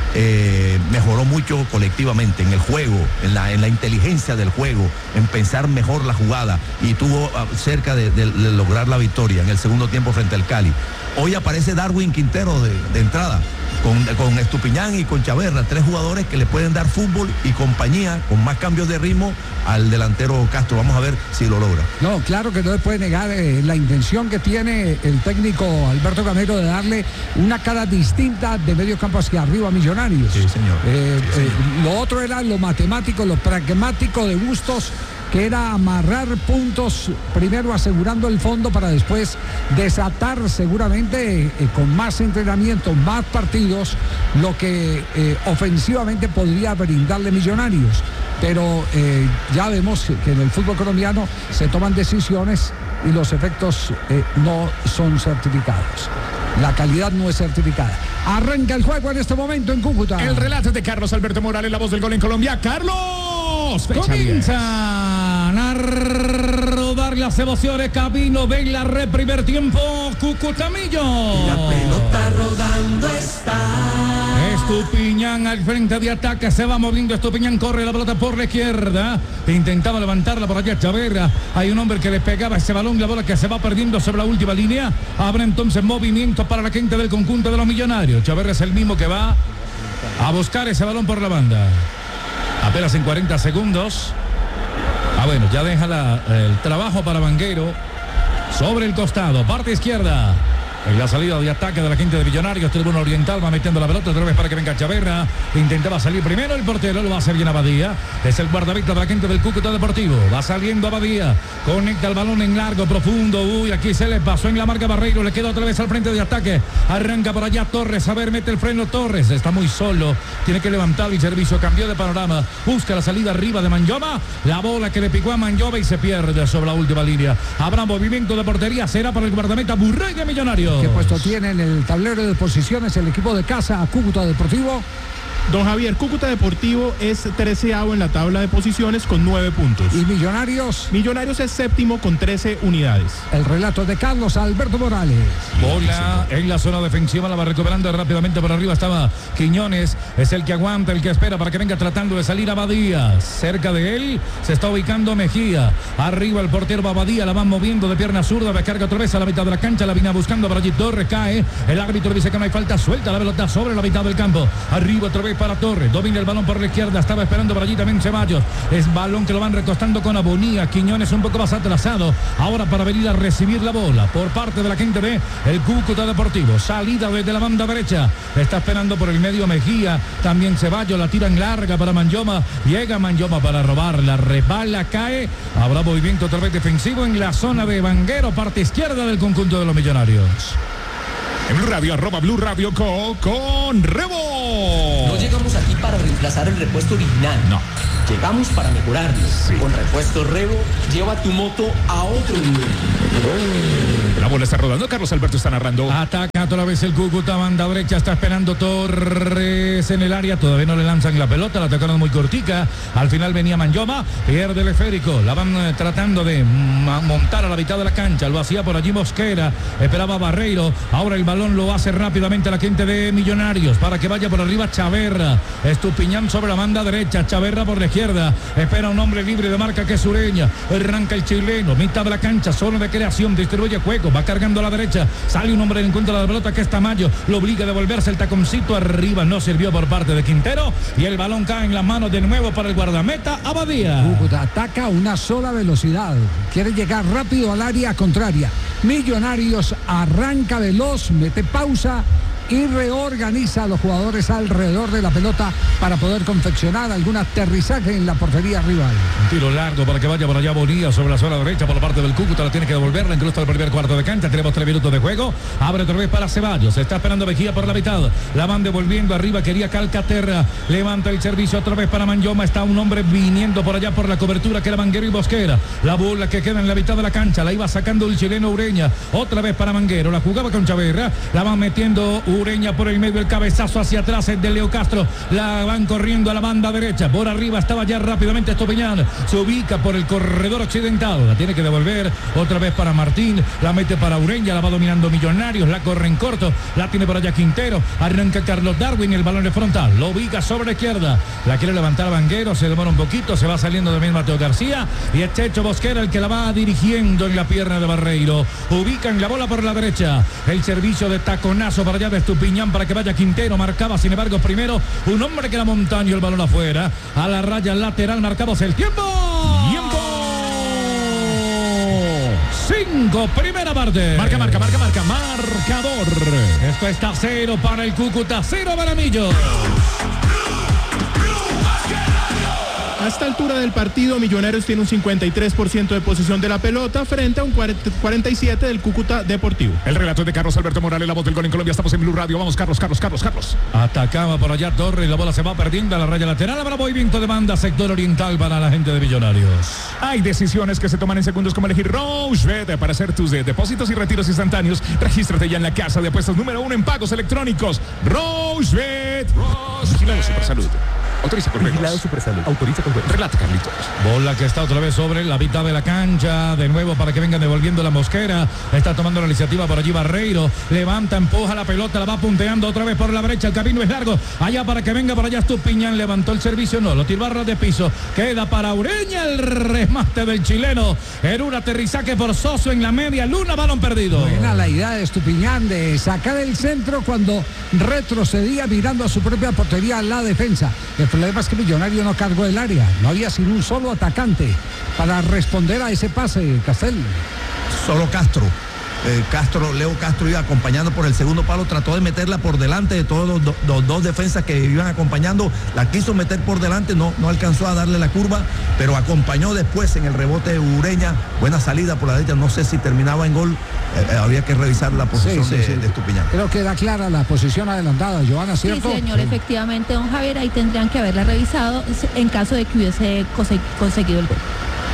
mejoró mucho colectivamente en el juego, en la inteligencia del juego, en pensar mejor la jugada, y tuvo cerca de lograr la victoria en el segundo tiempo frente al Cali. Hoy aparece Darwin Quintero de entrada, con Estupiñán y con Chaverra, 3 jugadores que le pueden dar fútbol y compañía con más cambios de ritmo al delantero Castro. Vamos a ver si lo logra. No, claro que no se puede negar la intención que tiene el técnico Alberto Gamero de darle una cara distinta de medio campo hacia arriba a Millonarios. Sí, señor. Lo otro era lo matemático, lo pragmático de Bustos, que era amarrar puntos, primero asegurando el fondo para después desatar seguramente con más entrenamiento, más partidos, lo que ofensivamente podría brindarle Millonarios. Pero ya vemos que en el fútbol colombiano se toman decisiones y los efectos no son certificados. La calidad no es certificada. Arranca el juego en este momento en Cúcuta. El relato de Carlos Alberto Morales, la voz del gol en Colombia. ¡Carlos! Comienzan a rodar las emociones. Camino, ven la red, primer tiempo. Cucutamillo. La pelota rodando está. Estupiñán al frente de ataque, se va moviendo Estupiñán, corre la pelota por la izquierda, intentaba levantarla por allá Chaverra, hay un hombre que le pegaba ese balón, la bola que se va perdiendo sobre la última línea, habrá entonces movimiento para la gente del conjunto de los Millonarios. Chaverra es el mismo que va a buscar ese balón por la banda, apenas en 40 segundos. Bueno, ya deja el trabajo para Vanguero sobre el costado, parte izquierda. En la salida de ataque de la gente de Millonarios, tribuna oriental, va metiendo la pelota otra vez para que venga Chaverra. Intentaba salir primero el portero, lo va a hacer bien Abadía. Es el guardameta de la gente del Cúcuta Deportivo. Va saliendo Abadía, conecta el balón en largo, profundo. Uy, aquí se le pasó en la marca Barreiro, le queda otra vez al frente de ataque. Arranca por allá Torres, a ver, mete el freno Torres. Está muy solo, tiene que levantar el servicio, cambió de panorama. Busca la salida arriba de Manllova. La bola que le picó a Manllova y se pierde sobre la última línea. Habrá movimiento de portería, será para el guardameta Burray de Millonarios. ¿Qué puesto tiene en el tablero de posiciones el equipo de casa a Cúcuta Deportivo? Don Javier, Cúcuta Deportivo es 13º en la tabla de posiciones con 9 puntos. ¿Y Millonarios? Millonarios es 7º con 13 unidades. El relato de Carlos Alberto Morales. Bola en la zona defensiva, la va recuperando rápidamente por arriba. Estaba Quiñones, es el que aguanta, el que espera para que venga tratando de salir Abadía. Cerca de él se está ubicando Mejía. Arriba el portero Abadía, la van moviendo de pierna zurda, descarga otra vez a la mitad de la cancha, la viene buscando para allí Torres, cae. El árbitro dice que no hay falta, suelta la pelota sobre la mitad del campo. Arriba otra vez para Torres, domina el balón por la izquierda, estaba esperando por allí también Ceballos. Es balón que lo van recostando con Abonía. Quiñones un poco más atrasado. Ahora para venir a recibir la bola por parte de la gente de el Cúcuta Deportivo. Salida desde la banda derecha. Está esperando por el medio Mejía. También Ceballos, la tira en larga para Manyoma. Llega Manyoma para robarla. Resbala, cae. Habrá movimiento otra vez defensivo en la zona de Vanguero, parte izquierda del conjunto de los Millonarios. En Blue Radio, @Blue Radio con Rebo. No llegamos aquí para reemplazar el repuesto original. No. Llegamos para mejorarlo. Sí. Con repuesto Rebo, lleva tu moto a otro nivel. La bola está rodando, Carlos Alberto está narrando. Ataca otra vez el Cúcuta, banda derecha, está esperando Torres en el área, todavía no le lanzan la pelota, la tocaron muy cortica, al final venía Manyoma, pierde el esférico, la van tratando de montar a la mitad de la cancha, lo hacía por allí Mosquera, esperaba Barreiro, ahora el balón lo hace rápidamente la gente de Millonarios, para que vaya por arriba Chaverra, Estupiñán sobre la banda derecha, Chaverra por la izquierda, espera un hombre libre de marca que es Ureña, arranca el chileno, mitad de la cancha, zona de creación, distribuye juego, va cargando a la derecha, sale un hombre en encuentro de la pelota que es Tamayo, lo obliga a devolverse el taconcito arriba, no sirvió por parte de Quintero y el balón cae en las manos de nuevo para el guardameta Abadía. Cúcuta ataca a una sola velocidad, quiere llegar rápido al área contraria. Millonarios arranca veloz, mete pausa y reorganiza a los jugadores alrededor de la pelota para poder confeccionar algún aterrizaje en la portería rival. Un tiro largo para que vaya por allá Bonilla sobre la zona derecha por la parte del Cúcuta, la tiene que devolverla incluso al primer cuarto de cancha. Tenemos 3 minutos de juego, abre otra vez para Ceballos, se está esperando Mejía por la mitad, la van devolviendo arriba, quería Calcaterra, levanta el servicio otra vez para Manyoma, está un hombre viniendo por allá por la cobertura que era Manguero y Mosquera, la bola que queda en la mitad de la cancha, la iba sacando el chileno Ureña, otra vez para Manguero, la jugaba con Chaverra, la van metiendo Ureña por el medio, el cabezazo hacia atrás es de Leo Castro, la van corriendo a la banda derecha, por arriba estaba ya rápidamente Estupiñán, se ubica por el corredor occidental, la tiene que devolver otra vez para Martín, la mete para Ureña, la va dominando Millonarios, la corre en corto, la tiene por allá Quintero, arranca Carlos Darwin, el balón de frontal, lo ubica sobre la izquierda, la quiere levantar Vanguero, se demora un poquito, se va saliendo también Mateo García y es Checho Mosquera el que la va dirigiendo en la pierna de Barreiro, ubican la bola por la derecha, el servicio de taconazo para allá de Estupiñán para que vaya Quintero, marcaba sin embargo primero un hombre que era Montaño, el balón afuera, a la raya lateral, marcamos el tiempo. 5, primera parte. Marcador. Esto está 0 para el Cúcuta, 0 para Millo. A esta altura del partido, Millonarios tiene un 53% de posesión de la pelota frente a un 47% del Cúcuta Deportivo. El relato de Carlos Alberto Morales, la voz del gol en Colombia. Estamos en Blue Radio. Vamos, Carlos. Atacaba por allá Torres, la bola se va perdiendo a la raya lateral. Habrá movimiento de banda, sector oriental para la gente de Millonarios. Hay decisiones que se toman en segundos, como elegir Rochebet para hacer tus depósitos y retiros instantáneos. Regístrate ya en la casa de apuestas número 1 en pagos electrónicos. Rochebet. Vigilado Supersalud. Autoriza con Vigilado Supersalud. Autoriza con juegos. Relata, Carlitos. Bola que está otra vez sobre la mitad de la cancha. De nuevo para que vengan devolviendo la Mosquera. Está tomando la iniciativa por allí Barreiro. Levanta, empuja la pelota, la va punteando otra vez por la brecha. El camino es largo. Allá para que venga por allá Estupiñán. Levantó el servicio, no. Lo tiró a ras de piso. Queda para Ureña el remate del chileno. En un aterrizaje forzoso en la media luna. Balón perdido. Buena la idea de Estupiñán de sacar el centro cuando retrocedía mirando a su propia portería la defensa. El problema es que Millonario no cargó el área, no había sino un solo atacante para responder a ese pase, Castel. Solo Castro. Leo Castro iba acompañando por el segundo palo, trató de meterla por delante de todos los dos defensas que iban acompañando, la quiso meter por delante, no alcanzó a darle la curva, pero acompañó después en el rebote de Ureña, buena salida por la derecha, no sé si terminaba en gol, había que revisar la posición de Estupiñán. Creo que era clara la posición adelantada, Johanna, ¿cierto? Sí, señor, efectivamente, don Javier, ahí tendrían que haberla revisado en caso de que hubiese conseguido el gol.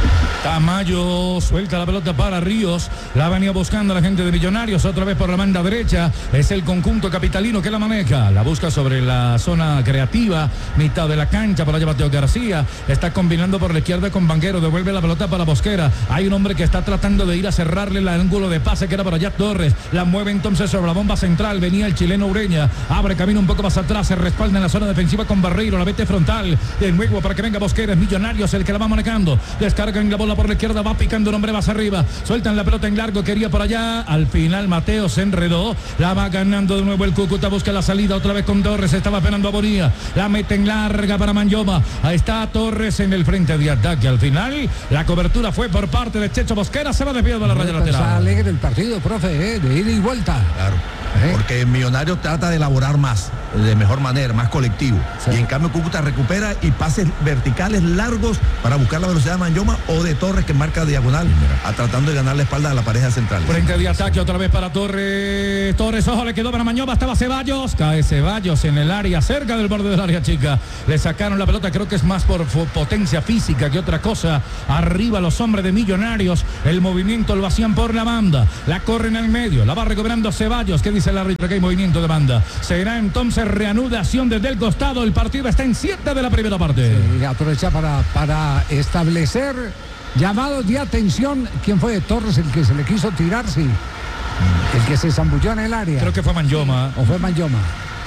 Tamayo suelta la pelota para Ríos. La venía buscando la gente de Millonarios. Otra vez por la banda derecha. Es el conjunto capitalino que la maneja. La busca sobre la zona creativa. Mitad de la cancha para allá Mateo García. Está combinando por la izquierda con Vanguero. Devuelve la pelota para Mosquera. Hay un hombre que está tratando de ir a cerrarle el ángulo de pase que era para allá Torres. La mueve entonces sobre la bomba central. Venía el chileno Ureña. Abre camino un poco más atrás. Se respalda en la zona defensiva con Barreiro. La vete frontal. De nuevo para que venga Mosquera. Es Millonarios el que la va manejando. Descargan la bola por la izquierda, va picando un hombre más arriba, sueltan la pelota en largo, quería por allá, al final Mateo se enredó, la va ganando de nuevo el Cúcuta, busca la salida otra vez con Torres, estaba esperando a Bonilla, la mete en larga para Manyoma, ahí está Torres en el frente de ataque, al final la cobertura fue por parte de Checho Mosquera, se va desviando a la raya lateral. Está alegre el partido, profe, de ida y vuelta. Claro. Porque Millonarios trata de elaborar más, de mejor manera, más colectivo. Sí. Y en cambio Cúcuta recupera y pases verticales largos para buscar la velocidad de Manyoma o de Torres que marca diagonal, tratando de ganar la espalda a la pareja central. Frente de ataque otra vez para Torres. Torres, ojo, le quedó para Manyoma, estaba Ceballos. Cae Ceballos en el área, cerca del borde del área chica. Le sacaron la pelota, creo que es más por potencia física que otra cosa. Arriba los hombres de Millonarios. El movimiento lo hacían por la banda. La corren al medio, la va recuperando Ceballos. ¿Qué dice el árbitro? Que hay movimiento de banda. Será entonces reanudación desde el costado. El partido está en 7 de la primera parte. Sí, aprovecha para establecer llamados de atención. ¿Quién fue? Torres el que se le quiso tirar, sí. El que se zambulló en el área. Creo que fue Manyoma. ¿O fue Manyoma?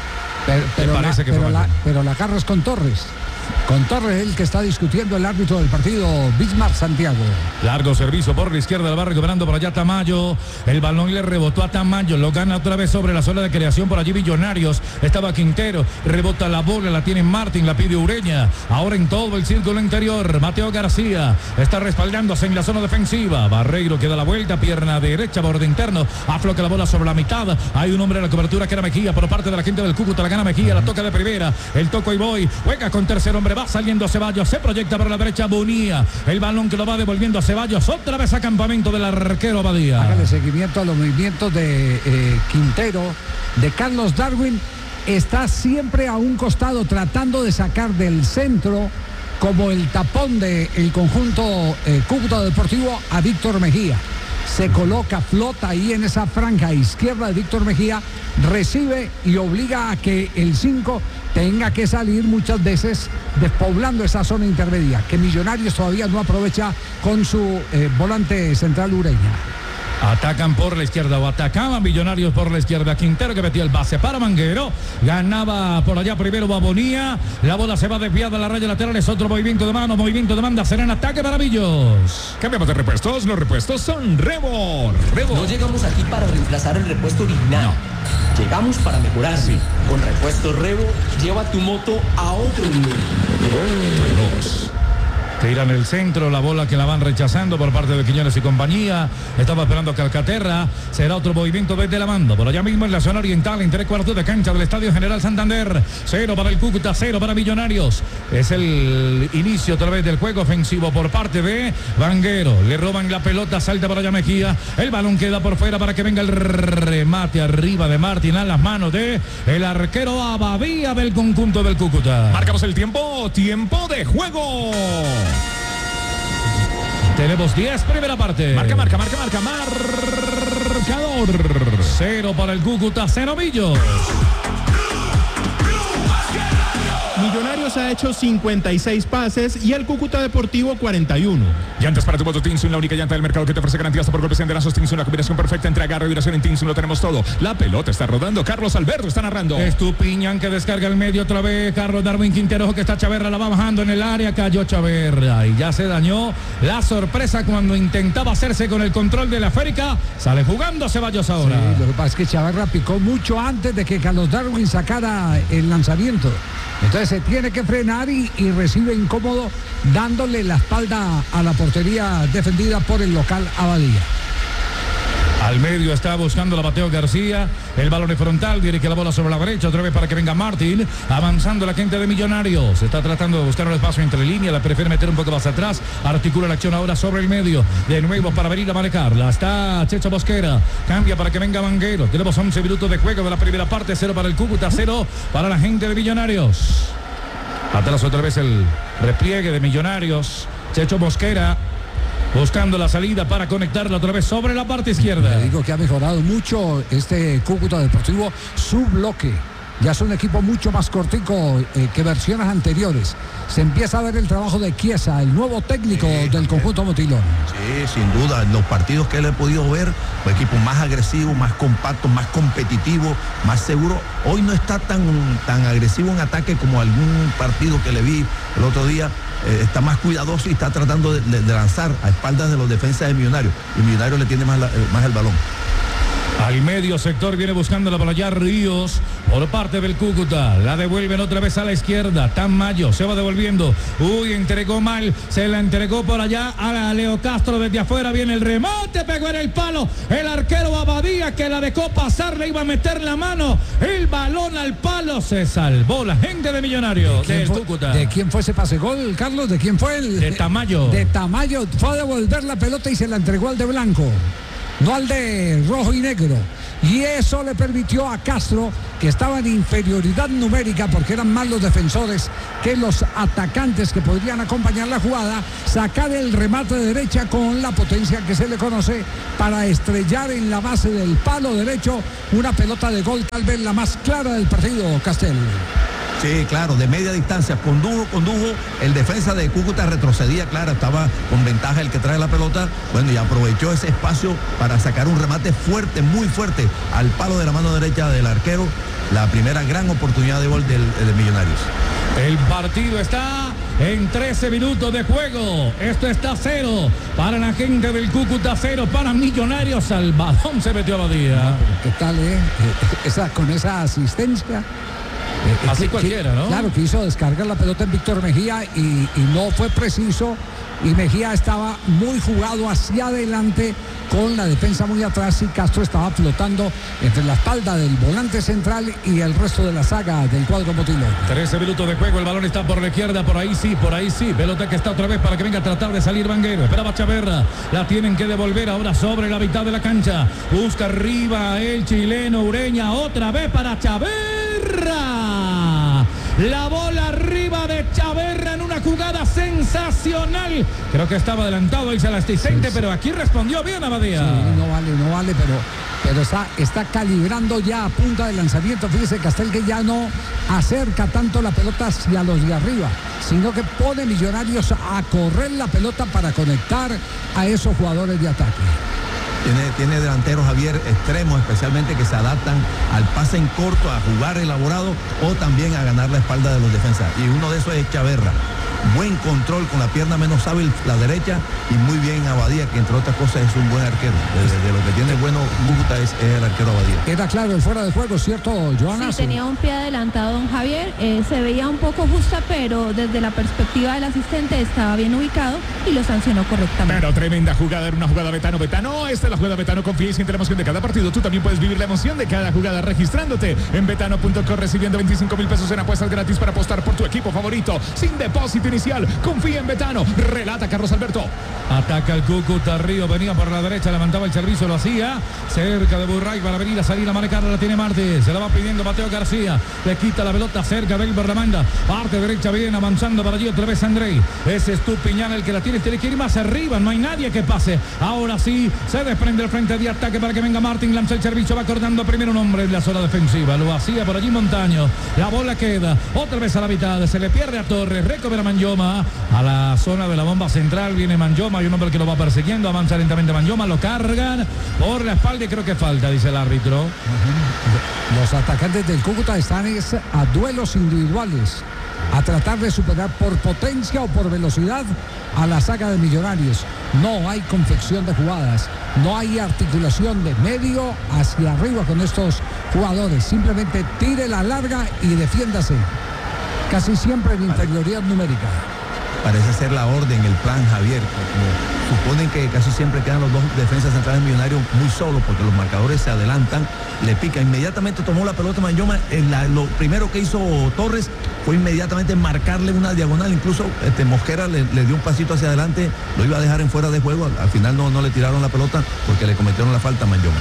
Pero la carga es con Torres. Con Torres el que está discutiendo el árbitro del partido, Bismarck Santiago. Largo servicio por la izquierda, la va recuperando por allá Tamayo. El balón le rebotó a Tamayo, lo gana otra vez sobre la zona de creación por allí Millonarios. Estaba Quintero, rebota la bola, la tiene Martín, la pide Ureña. Ahora en todo el círculo interior, Mateo García está respaldándose en la zona defensiva. Barreiro que da la vuelta, pierna derecha, borde interno, afloca la bola sobre la mitad. Hay un hombre en la cobertura que era Mejía por parte de la gente del Cúcuta, la gana Mejía, la toca de primera. El toco y voy, juega con tercero hombre, va saliendo Ceballos, se proyecta por la derecha Bonilla, el balón que lo va devolviendo a Ceballos, otra vez a campamento del arquero Abadía. Hágale seguimiento a los movimientos de Quintero, de Carlos Darwin, está siempre a un costado tratando de sacar del centro como el tapón del conjunto Cúcuta Deportivo a Víctor Mejía. Se coloca, flota ahí en esa franja izquierda de Víctor Mejía, recibe y obliga a que el 5 tenga que salir muchas veces despoblando esa zona intermedia, que Millonarios todavía no aprovecha con su volante central Ureña. Atacan por la izquierda o atacaban Millonarios por la izquierda. Quintero que metió el pase para Vanguero. Ganaba por allá primero a Bonilla. La bola se va desviada a la raya lateral. Es otro movimiento de mano. Movimiento de banda. Será en ataque para Millos. Cambiamos de repuestos. Los repuestos son Rebo. No llegamos aquí para reemplazar el repuesto original. No. Llegamos para mejorar. Sí. Con repuestos Rebo, lleva tu moto a otro nivel. Tiran el centro, la bola que la van rechazando por parte de Quiñones y compañía. Estaba esperando Calcaterra. Será otro movimiento desde la banda. Por allá mismo en la zona oriental, en 3/4 de cancha del Estadio General Santander. 0 para el Cúcuta, 0 para Millonarios. Es el inicio otra vez del juego ofensivo por parte de Vanguero. Le roban la pelota, salta para allá Mejía. El balón queda por fuera para que venga el remate arriba de Martín a las manos de el arquero Abadía del conjunto del Cúcuta. Marcamos el tiempo de juego. Tenemos 10, primera parte. Marcador. 0 para el Cúcuta, 0 Millos. Millonarios ha hecho 56 pases y el Cúcuta Deportivo 41. Llantas para tu moto Tinsun, la única llanta del mercado que te ofrece garantías por golpes y enderazos. Tinsun, la combinación perfecta entre agarre y duración. En Tinsun lo tenemos todo. La pelota está rodando. Carlos Alberto está narrando. Estupiñán que descarga el medio otra vez. Carlos Darwin Quintero que está Chaverra, la va bajando en el área. Cayó Chaverra y ya se dañó la sorpresa cuando intentaba hacerse con el control de la esférica. Sale jugando Ceballos ahora. Sí, lo que pasa es que Chaverra picó mucho antes de que Carlos Darwin sacara el lanzamiento. Entonces se tiene que frenar y recibe incómodo, dándole la espalda a la portería defendida por el local Abadía. Al medio está buscando la Mateo García. El balón de frontal, dirige la bola sobre la derecha. Otra vez para que venga Martín. Avanzando la gente de Millonarios. Está tratando de buscar un espacio entre líneas. La prefiere meter un poco más atrás. Articula la acción ahora sobre el medio. De nuevo para venir a manejarla. Está Checho Mosquera. Cambia para que venga Vanguero. Tenemos 11 minutos de juego de la primera parte. 0 para el Cúcuta, 0 para la gente de Millonarios. Atrás otra vez el repliegue de Millonarios. Checho Mosquera. buscando la salida para conectarla otra vez sobre la parte izquierda. Le digo que ha mejorado mucho este Cúcuta Deportivo, su bloque. Ya es un equipo mucho más cortico que versiones anteriores. Se empieza a ver el trabajo de Chiesa, el nuevo técnico del conjunto Motilón. Sí, sin duda. Los partidos que él he podido ver, un equipo más agresivo, más compacto, más competitivo, más seguro. Hoy no está tan agresivo en ataque como algún partido que le vi el otro día. Está más cuidadoso y está tratando de lanzar a espaldas de los defensas de Millonarios. Y Millonarios le tiene más el balón. Al medio sector viene buscando la bola ya Ríos por parte del Cúcuta. La devuelven otra vez a la izquierda. Tamayo se va devolviendo. Uy, entregó mal. Se la entregó por allá a Leo Castro desde afuera. Viene el remate, pegó en el palo. El arquero Abadía que la dejó pasar. Le iba a meter la mano. El balón al palo. Se salvó la gente de Millonarios. Del Cúcuta. ¿De quién fue ese pase gol, Carlos? ¿De quién fue de Tamayo. De Tamayo. Fue a devolver la pelota y se la entregó al de blanco, no al de rojo y negro. Y eso le permitió a Castro, que estaba en inferioridad numérica porque eran más los defensores que los atacantes que podrían acompañar la jugada, sacar el remate de derecha con la potencia que se le conoce para estrellar en la base del palo derecho una pelota de gol, tal vez la más clara del partido, Castel. Sí, claro, de media distancia, condujo, el defensa de Cúcuta retrocedía, claro, estaba con ventaja el que trae la pelota, bueno, y aprovechó ese espacio para sacar un remate fuerte, muy fuerte, al palo de la mano derecha del arquero, la primera gran oportunidad de gol de Millonarios. El partido está en 13 minutos de juego. Esto está 0 para la gente del Cúcuta, 0 para Millonarios. Al balón se metió Abadía. ¿Qué tal, con esa asistencia? Así cualquiera, ¿no? Claro, quiso descargar la pelota en Víctor Mejía y no fue preciso. Y Mejía estaba muy jugado hacia adelante con la defensa muy atrás y Castro estaba flotando entre la espalda del volante central y el resto de la saga del cuadro Motilón. 13 minutos de juego, el balón está por la izquierda, por ahí sí. Pelota que está otra vez para que venga a tratar de salir Vanguero. Esperaba Chaverra, la tienen que devolver ahora sobre la mitad de la cancha. Busca arriba el chileno Ureña, otra vez para Chaverra. La bola arriba de Chaverra en una jugada sensacional. Creo que estaba adelantado el asistente, pero aquí respondió bien Abadía. Sí, no vale, pero está calibrando ya a punta de lanzamiento. Fíjese Castel que ya no acerca tanto la pelota hacia los de arriba, sino que pone Millonarios a correr la pelota para conectar a esos jugadores de ataque. Tiene delanteros, Javier, extremos especialmente, que se adaptan al pase en corto, a jugar elaborado o también a ganar la espalda de los defensas. Y uno de esos es Chaverra. Buen control con la pierna menos hábil, la derecha, y muy bien Abadía, que entre otras cosas es un buen arquero. De lo que tiene bueno Cúcuta es el arquero Abadía. Era claro el fuera de juego, ¿cierto, Joana? Sí, tenía un pie adelantado don Javier, se veía un poco justa, pero desde la perspectiva del asistente estaba bien ubicado y lo sancionó correctamente. Pero tremenda jugada, era una jugada Betano. Esta es la jugada Betano, confía y siente la emoción de cada partido. Tú también puedes vivir la emoción de cada jugada registrándote en betano.com, recibiendo 25,000 pesos en apuestas gratis para apostar por tu equipo favorito, sin depósito inicial. Confía en Betano. Relata Carlos Alberto. Ataca el Cúcuta, Río venía por la derecha, levantaba el servicio, lo hacía cerca de Burray para venir a salir a manejar, la tiene Martí, se la va pidiendo Mateo García, le quita la pelota cerca de él por la manda, parte derecha, viene avanzando para allí otra vez Andrei, ese es Tupiñán el que la tiene que ir más arriba, no hay nadie que pase, ahora sí, se desprende el frente de ataque para que venga Martín, lanza el servicio, va acordando primero un hombre en la zona defensiva, lo hacía por allí Montaño, la bola queda otra vez a la mitad, se le pierde a Torres, recupera Manyoma a la zona de la bomba central, viene Manyoma, hay un hombre que lo va persiguiendo, avanza lentamente Manyoma, lo cargan por la espalda y creo que falta, dice el árbitro. Los atacantes del Cúcuta están a duelos individuales, a tratar de superar por potencia o por velocidad a la saga de Millonarios. No hay confección de jugadas, no hay articulación de medio hacia arriba con estos jugadores, simplemente tire la larga y defiéndase, casi siempre en inferioridad numérica. Parece ser la orden, el plan, Javier. Como suponen que casi siempre quedan los dos defensas centrales Millonarios muy solos porque los marcadores se adelantan, le pica. Inmediatamente tomó la pelota Manyoma. Lo primero que hizo Torres fue inmediatamente marcarle una diagonal. Incluso Mosquera le dio un pasito hacia adelante, lo iba a dejar en fuera de juego. Al final no le tiraron la pelota porque le cometieron la falta a Manyoma.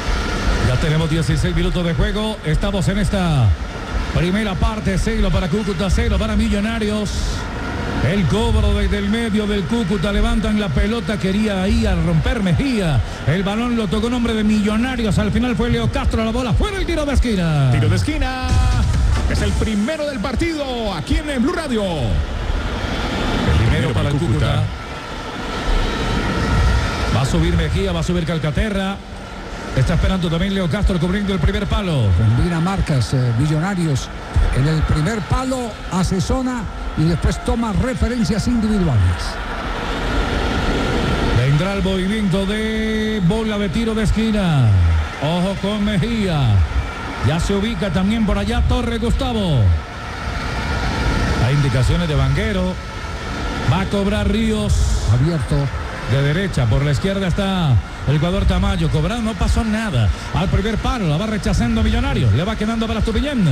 Ya tenemos 16 minutos de juego. Estamos en esta primera parte. 0 para Cúcuta, 0 para Millonarios. El cobro desde el medio del Cúcuta, levantan la pelota, quería ahí a romper Mejía. El balón lo tocó nombre de Millonarios, al final fue Leo Castro, la bola fuera, el tiro de esquina. Tiro de esquina, es el primero del partido aquí en Blue Radio. El primero para el Cúcuta. Va a subir Mejía, va a subir Calcaterra. Está esperando también Leo Castro cubriendo el primer palo. Combina marcas, Millonarios. En el primer palo hace zona y después toma referencias individuales. Vendrá el movimiento de bola de tiro de esquina. Ojo con Mejía. Ya se ubica también por allá Torre Gustavo. Hay indicaciones de Vanguero. Va a cobrar Ríos. Abierto. De derecha, por la izquierda está el jugador Tamayo. Cobrando, no pasó nada. Al primer palo, la va rechazando Millonarios. Le va quedando para Estupiñán.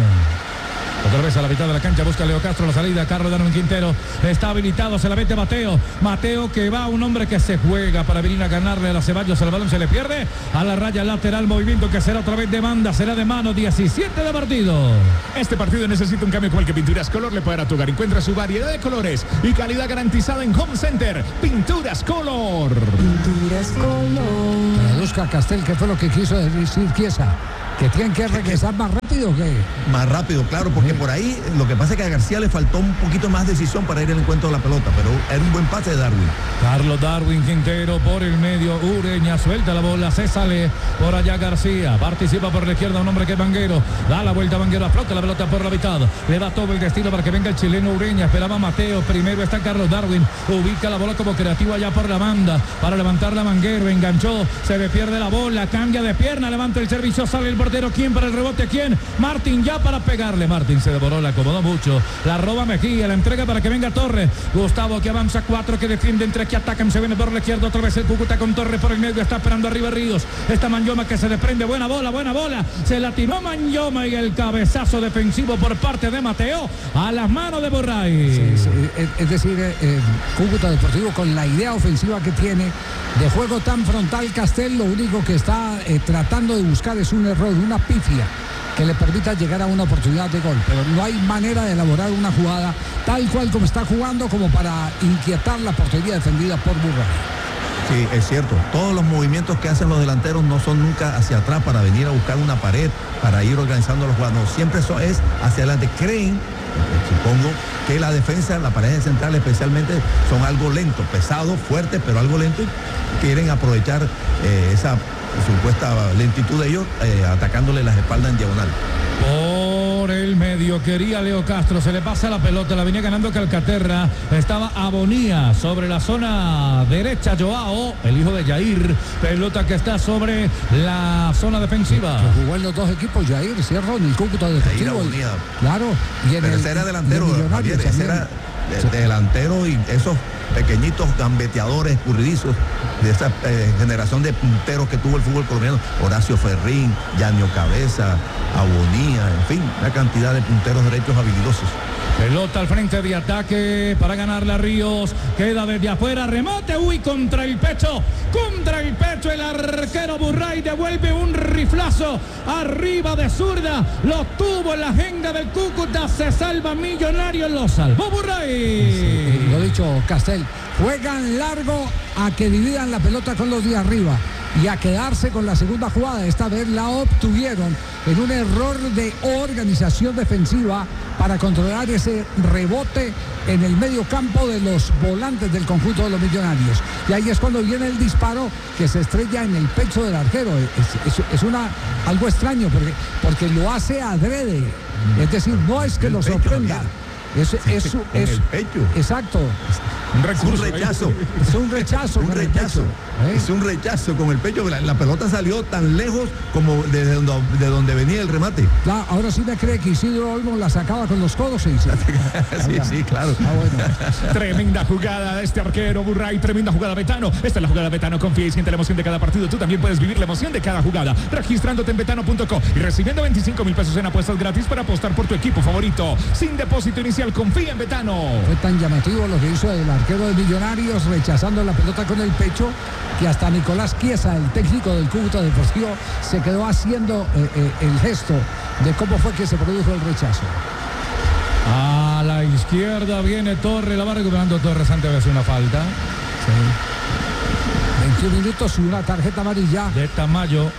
Otra vez a la mitad de la cancha busca Leo Castro la salida. Carlos Darwin Quintero está habilitado, se la mete Mateo. Mateo que va, un hombre que se juega para venir a ganarle a la Ceballos. El balón se le pierde a la raya lateral. Movimiento que será otra vez de banda, será de mano. 17 de partido. Este partido necesita un cambio como el que Pinturas Color le puede dar a tu hogar. Encuentra su variedad de colores y calidad garantizada en Home Center. Pinturas Color. Pinturas Color. Traduzca Castel, ¿qué fue lo que quiso decir Chiesa? ¿Que tienen que regresar más rápido o qué? Más rápido, claro, porque por ahí lo que pasa es que a García le faltó un poquito más decisión para ir al encuentro de la pelota, pero era un buen pase de Darwin. Carlos Darwin Quintero por el medio, Ureña suelta la bola, se sale por allá García, participa por la izquierda un hombre que es Vanguero, da la vuelta Vanguero, afloja la pelota por la mitad, le da todo el destino para que venga el chileno Ureña, esperaba Mateo, primero está Carlos Darwin, ubica la bola como creativo allá por la banda, para levantarla Vanguero, enganchó, se le pierde la bola, cambia de pierna, levanta el servicio, sale el portero, ¿quién para el rebote? ¿Quién? Martín ya para pegarle, Martín se devoró, la acomodó mucho, la roba Mejía, la entrega para que venga Torres, Gustavo que avanza, 4 que defienden, 3 que atacan, se viene por la izquierda, otra vez el Cúcuta con Torres por el medio, está esperando arriba Ríos, está Manyoma que se desprende, buena bola, se la tiró Manyoma y el cabezazo defensivo por parte de Mateo a las manos de Burray. Sí, es decir, Cúcuta Deportivo con la idea ofensiva que tiene de juego tan frontal, Castel lo único que está tratando de buscar es un error, una pifia que le permita llegar a una oportunidad de gol, pero no hay manera de elaborar una jugada tal cual como está jugando como para inquietar la portería defendida por Burray. Sí, es cierto. Todos los movimientos que hacen los delanteros no son nunca hacia atrás para venir a buscar una pared, para ir organizando los jugadores. No, siempre eso es hacia adelante. Creen, supongo, que la defensa, la pared central especialmente, son algo lento, pesado, fuerte, pero algo lento. Y quieren aprovechar esa supuesta lentitud de ellos, atacándole las espaldas en diagonal. Por el medio quería Leo Castro, se le pasa la pelota, la venía ganando Calcaterra, estaba Abonía sobre la zona derecha, Joao, el hijo de Jair, pelota que está sobre la zona defensiva. Que jugó en los dos equipos, Jair, cierro en el Cúcuta Deportivo. Claro. Y en pero ese era delantero, Javier, ese era delantero y esos pequeñitos gambeteadores escurridizos de esa generación de punteros que tuvo el fútbol colombiano, Horacio Ferrín, Yanio Cabeza, Abonía, en fin, una cantidad de punteros derechos habilidosos. Pelota al frente de ataque para ganarla Ríos, queda desde afuera, remate, contra el pecho, el arquero Burray devuelve un riflazo arriba de zurda, lo tuvo en la agenda del Cúcuta, se salva Millonarios, lo salvó Burray. Sí, lo dicho Castel, juegan largo a que dividan la pelota con los de arriba y a quedarse con la segunda jugada. Esta vez la obtuvieron en un error de organización defensiva para controlar ese rebote en el medio campo de los volantes del conjunto de los Millonarios. Y ahí es cuando viene el disparo que se estrella en el pecho del arquero. Es algo extraño porque lo hace adrede. Es decir, no es que lo sorprenda. Es el pecho. Exacto. Un rechazo. Es un rechazo. Es un rechazo con el pecho. La pelota salió tan lejos como de donde venía el remate. Claro, ahora sí me cree que Isidro Olmo la sacaba con los codos. Sí, claro. Bueno. Tremenda jugada de este arquero Burray, tremenda jugada Betano. Esta es la jugada Betano, confía y siente la emoción de cada partido. Tú también puedes vivir la emoción de cada jugada registrándote en betano.co y recibiendo 25,000 pesos en apuestas gratis para apostar por tu equipo favorito. Sin depósito inicial, confía en Betano. Fue tan llamativo lo que hizo el arquero de Millonarios rechazando la pelota con el pecho que hasta Nicolás Chiesa, el técnico del Cúcuta Deportivo, se quedó haciendo el gesto de cómo fue que se produjo el rechazo. A la izquierda viene Torres, la va recuperando Torres antes de hacer una falta. Sí. 21 minutos y una tarjeta amarilla. De Tamayo.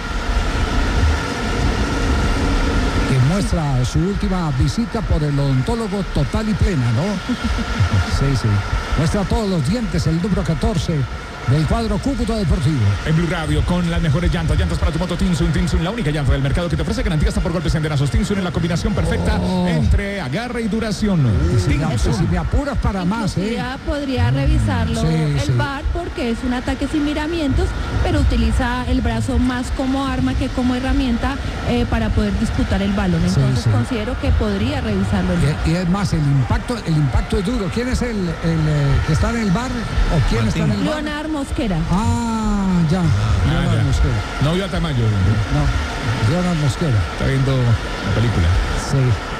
Que muestra su última visita por el odontólogo total y plena, ¿no? Sí, sí. Muestra todos los dientes, el número 14 del cuadro Cúcuta Deportivo. En Blue Radio con las mejores llantas para tu moto Tinsun, la única llanta del mercado que te ofrece garantía hasta por golpes enderazos. Tinsun en la combinación perfecta entre agarre y duración. Si me apuras para más, podría revisarlo el VAR porque es un ataque sin miramientos, pero utiliza el brazo más como arma que como herramienta para poder disputar el balón. Entonces considero que podría revisarlo. Y es más, el impacto es duro. ¿Quién es el que está en el VAR o quién está en el VAR? Leonardo Mosquera. Ya. Leonardo Mosquera. No vio a Tamayo. No, Leonardo Mosquera. Está viendo la película. Sí.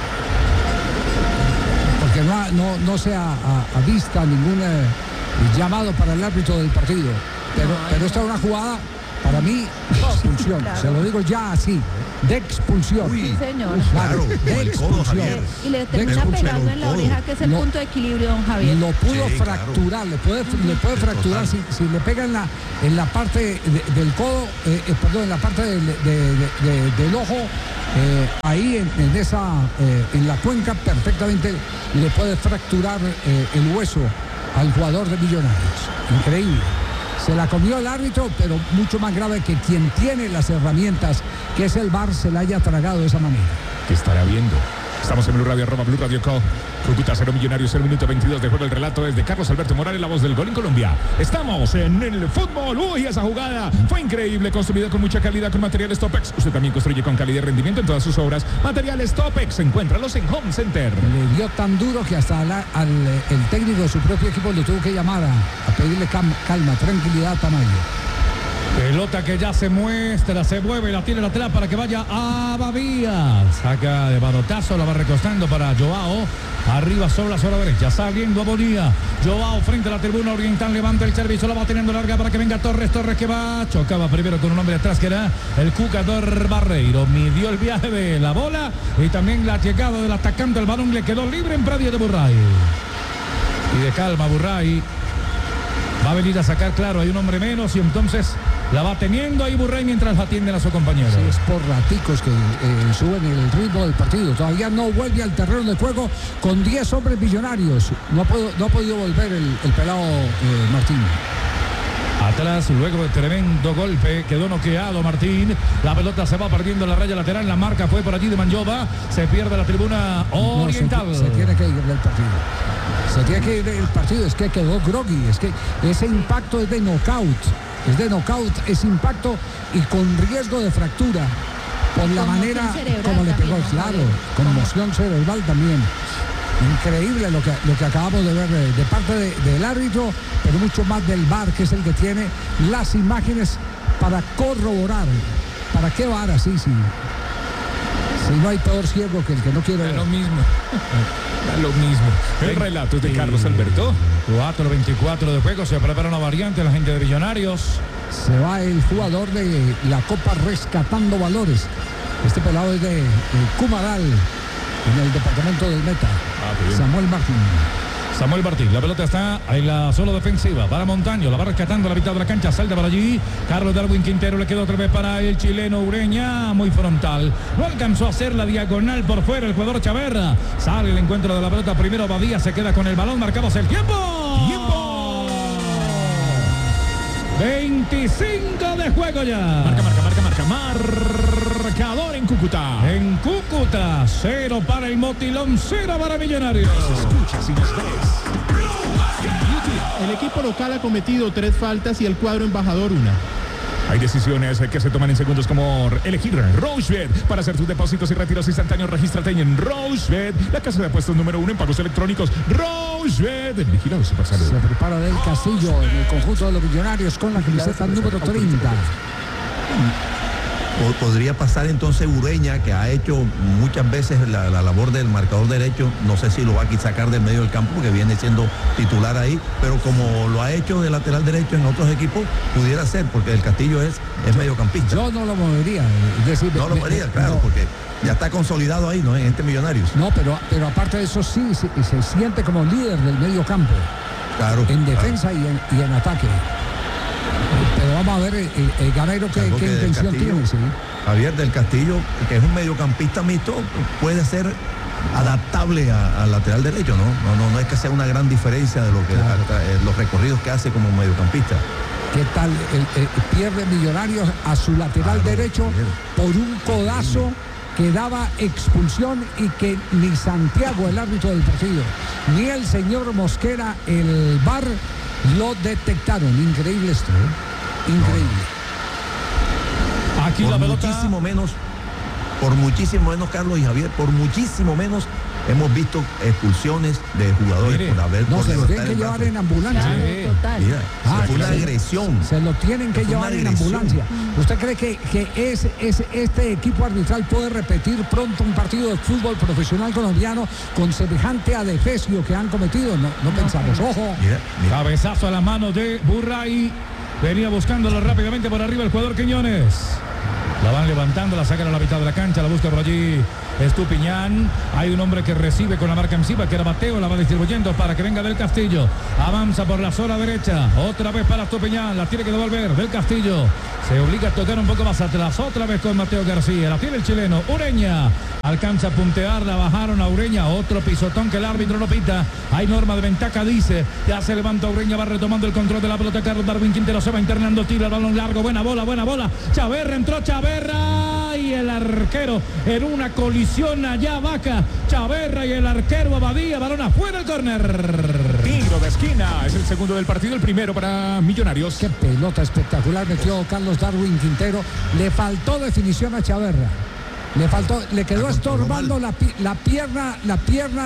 Porque no se ha vista ningún llamado para el árbitro del partido. Pero esta es una jugada, para mí, expulsión. Claro. Se lo digo ya así. De expulsión. Sí, señor. Claro, de expulsión. Y le termina pegando en la oreja, que es el punto de equilibrio, don Javier. Lo pudo fracturar, claro. le puede fracturar si le pega en la parte del codo, perdón, en la parte del ojo, ahí en la cuenca perfectamente le puede fracturar el hueso al jugador de Millonarios. Increíble. Se la comió el árbitro, pero mucho más grave que quien tiene las herramientas, que es el VAR, se la haya tragado de esa manera. ¿Qué estará viendo? Estamos en Blue Radio, @Blue Radio Co. Cúcuta 0, Millonarios 0, minuto 22 de juego. El relato es de Carlos Alberto Morales, la voz del gol en Colombia. Estamos en el fútbol. Uy, esa jugada fue increíble, construida con mucha calidad, con materiales Topex. Usted también construye con calidad y rendimiento en todas sus obras. Materiales Topex, encuéntralos en Home Center. Le dio tan duro que hasta el técnico de su propio equipo lo tuvo que llamar a pedirle calma, tranquilidad a Tamayo. Pelota que ya se muestra, se mueve, la tiene lateral para que vaya a Babía. Saca de balotazo, la va recostando para Joao. Arriba sobre la zona derecha, saliendo a Bonilla. Joao frente a la tribuna oriental, levanta el servicio, la va teniendo larga para que venga Torres que va. Chocaba primero con un hombre atrás que era el jugador Barreiro. Midió el viaje de la bola y también la llegada del atacante. El balón le quedó libre en predio de Burray. Y de calma Burray. Va a venir a sacar, claro, hay un hombre menos y entonces la va teniendo ahí Burray mientras atienden a su compañero. Sí, es por raticos que suben el ritmo del partido. Todavía no vuelve al terreno de juego con 10 hombres Millonarios. No ha podido volver el pelado Martín. Atrás, luego de tremendo golpe, quedó noqueado Martín. La pelota se va perdiendo en la raya lateral. La marca fue por allí de Manllova. Se pierde la tribuna oriental. Se tiene que ir del partido. Se tiene que ir del partido. Es que quedó groggy. Es que ese impacto es de knockout. Es impacto y con riesgo de fractura. Por la manera como le pegó. Claro, conmoción cerebral también. Increíble lo que acabamos de ver de parte del árbitro, pero mucho más del VAR, que es el que tiene las imágenes para corroborar. ¿Para qué VAR así? Si no hay peor ciego que el que no quiere ver. Lo mismo. El relato es de Carlos Alberto. 4:24 de juego, se prepara una variante la gente de Millonarios. Se va el jugador de la Copa Rescatando Valores. Este pelado es de Cumaral, en el departamento del Meta. Samuel Martín, la pelota está en la zona defensiva para Montaño, la va rescatando a la mitad de la cancha, salta para allí, Carlos Darwin Quintero, le quedó otra vez para el chileno Ureña, muy frontal, no alcanzó a hacer la diagonal por fuera el jugador Chaverra, sale el encuentro de la pelota, primero Badía se queda con el balón, marcamos el tiempo. 25 de juego ya. Marcador en Cúcuta. En Cúcuta, 0 para el Motilón, 0 para Millonarios. Escucha si nos ves. El equipo local ha cometido 3 faltas y el cuadro embajador 1. Hay decisiones que se toman en segundos, como elegir Rochebet para hacer tus depósitos y retiros instantáneos. Regístrate en Rochebet, la casa de apuestos número 1 en pagos electrónicos. Rochebet, el vigilado Supersalud. Se prepara del Castillo en el conjunto de los Millonarios con la camiseta número 30. Podría pasar entonces Ureña, que ha hecho muchas veces la labor del marcador derecho. No sé si lo va a sacar del medio del campo, porque viene siendo titular ahí, pero como lo ha hecho de lateral derecho en otros equipos, pudiera ser, porque el Castillo es mediocampista. Yo no lo movería. Es decir, no lo movería, claro, no. Porque ya está consolidado ahí, ¿no? En este Millonarios. No, pero aparte de eso sí, se siente como líder del medio campo. Claro. En defensa y en ataque. Pero vamos a ver el Gamero qué intención tiene. ¿Sí? Javier del Castillo, que es un mediocampista mixto, puede ser adaptable al lateral derecho, ¿no? No es que sea una gran diferencia de lo que los recorridos que hace como mediocampista. ¿Qué tal? Pierde Millonarios a su lateral derecho por un codazo que daba expulsión y que ni Santiago, el árbitro del partido, ni el señor Mosquera, el VAR, lo detectaron. Increíble esto, ¿eh? Increíble. Aquí por la pelota. Por muchísimo menos, Carlos y Javier, por muchísimo menos hemos visto expulsiones de jugadores por haber... No, se lo tienen que llevar en ambulancia. Total. Mira, fue una agresión. Se lo tienen que llevar en ambulancia. ¿Usted cree que este equipo arbitral puede repetir pronto un partido de fútbol profesional colombiano con semejante adefesio que han cometido? No pensamos. Ojo. Mira. Cabezazo a la mano de Burray. Venía buscándolo rápidamente por arriba el jugador Quiñones. La van levantando, la sacan a la mitad de la cancha, la busca por allí Estupiñán. Hay un hombre que recibe con la marca encima, que era Mateo, la va distribuyendo para que venga del Castillo. Avanza por la zona derecha, otra vez para Estupiñán, la tiene que devolver del Castillo. Se obliga a tocar un poco más atrás, otra vez con Mateo García, la tiene el chileno. Ureña alcanza a puntear, la bajaron a Ureña, otro pisotón que el árbitro no pita. Hay norma de ventaja, dice. Ya se levanta Ureña, va retomando el control de la pelota. Carlos Darwin Quintero se va internando, tira el balón largo, buena bola. Chaverra, entró Chaverra y el arquero en una colisión allá Vaca. Chaverra y el arquero Abadía, balón afuera, el córner. Tiro de esquina, es el segundo del partido, el primero para Millonarios. Qué pelota espectacular metió Carlos Darwin Quintero. Le faltó definición a Chaverra. Le quedó estorbando la pierna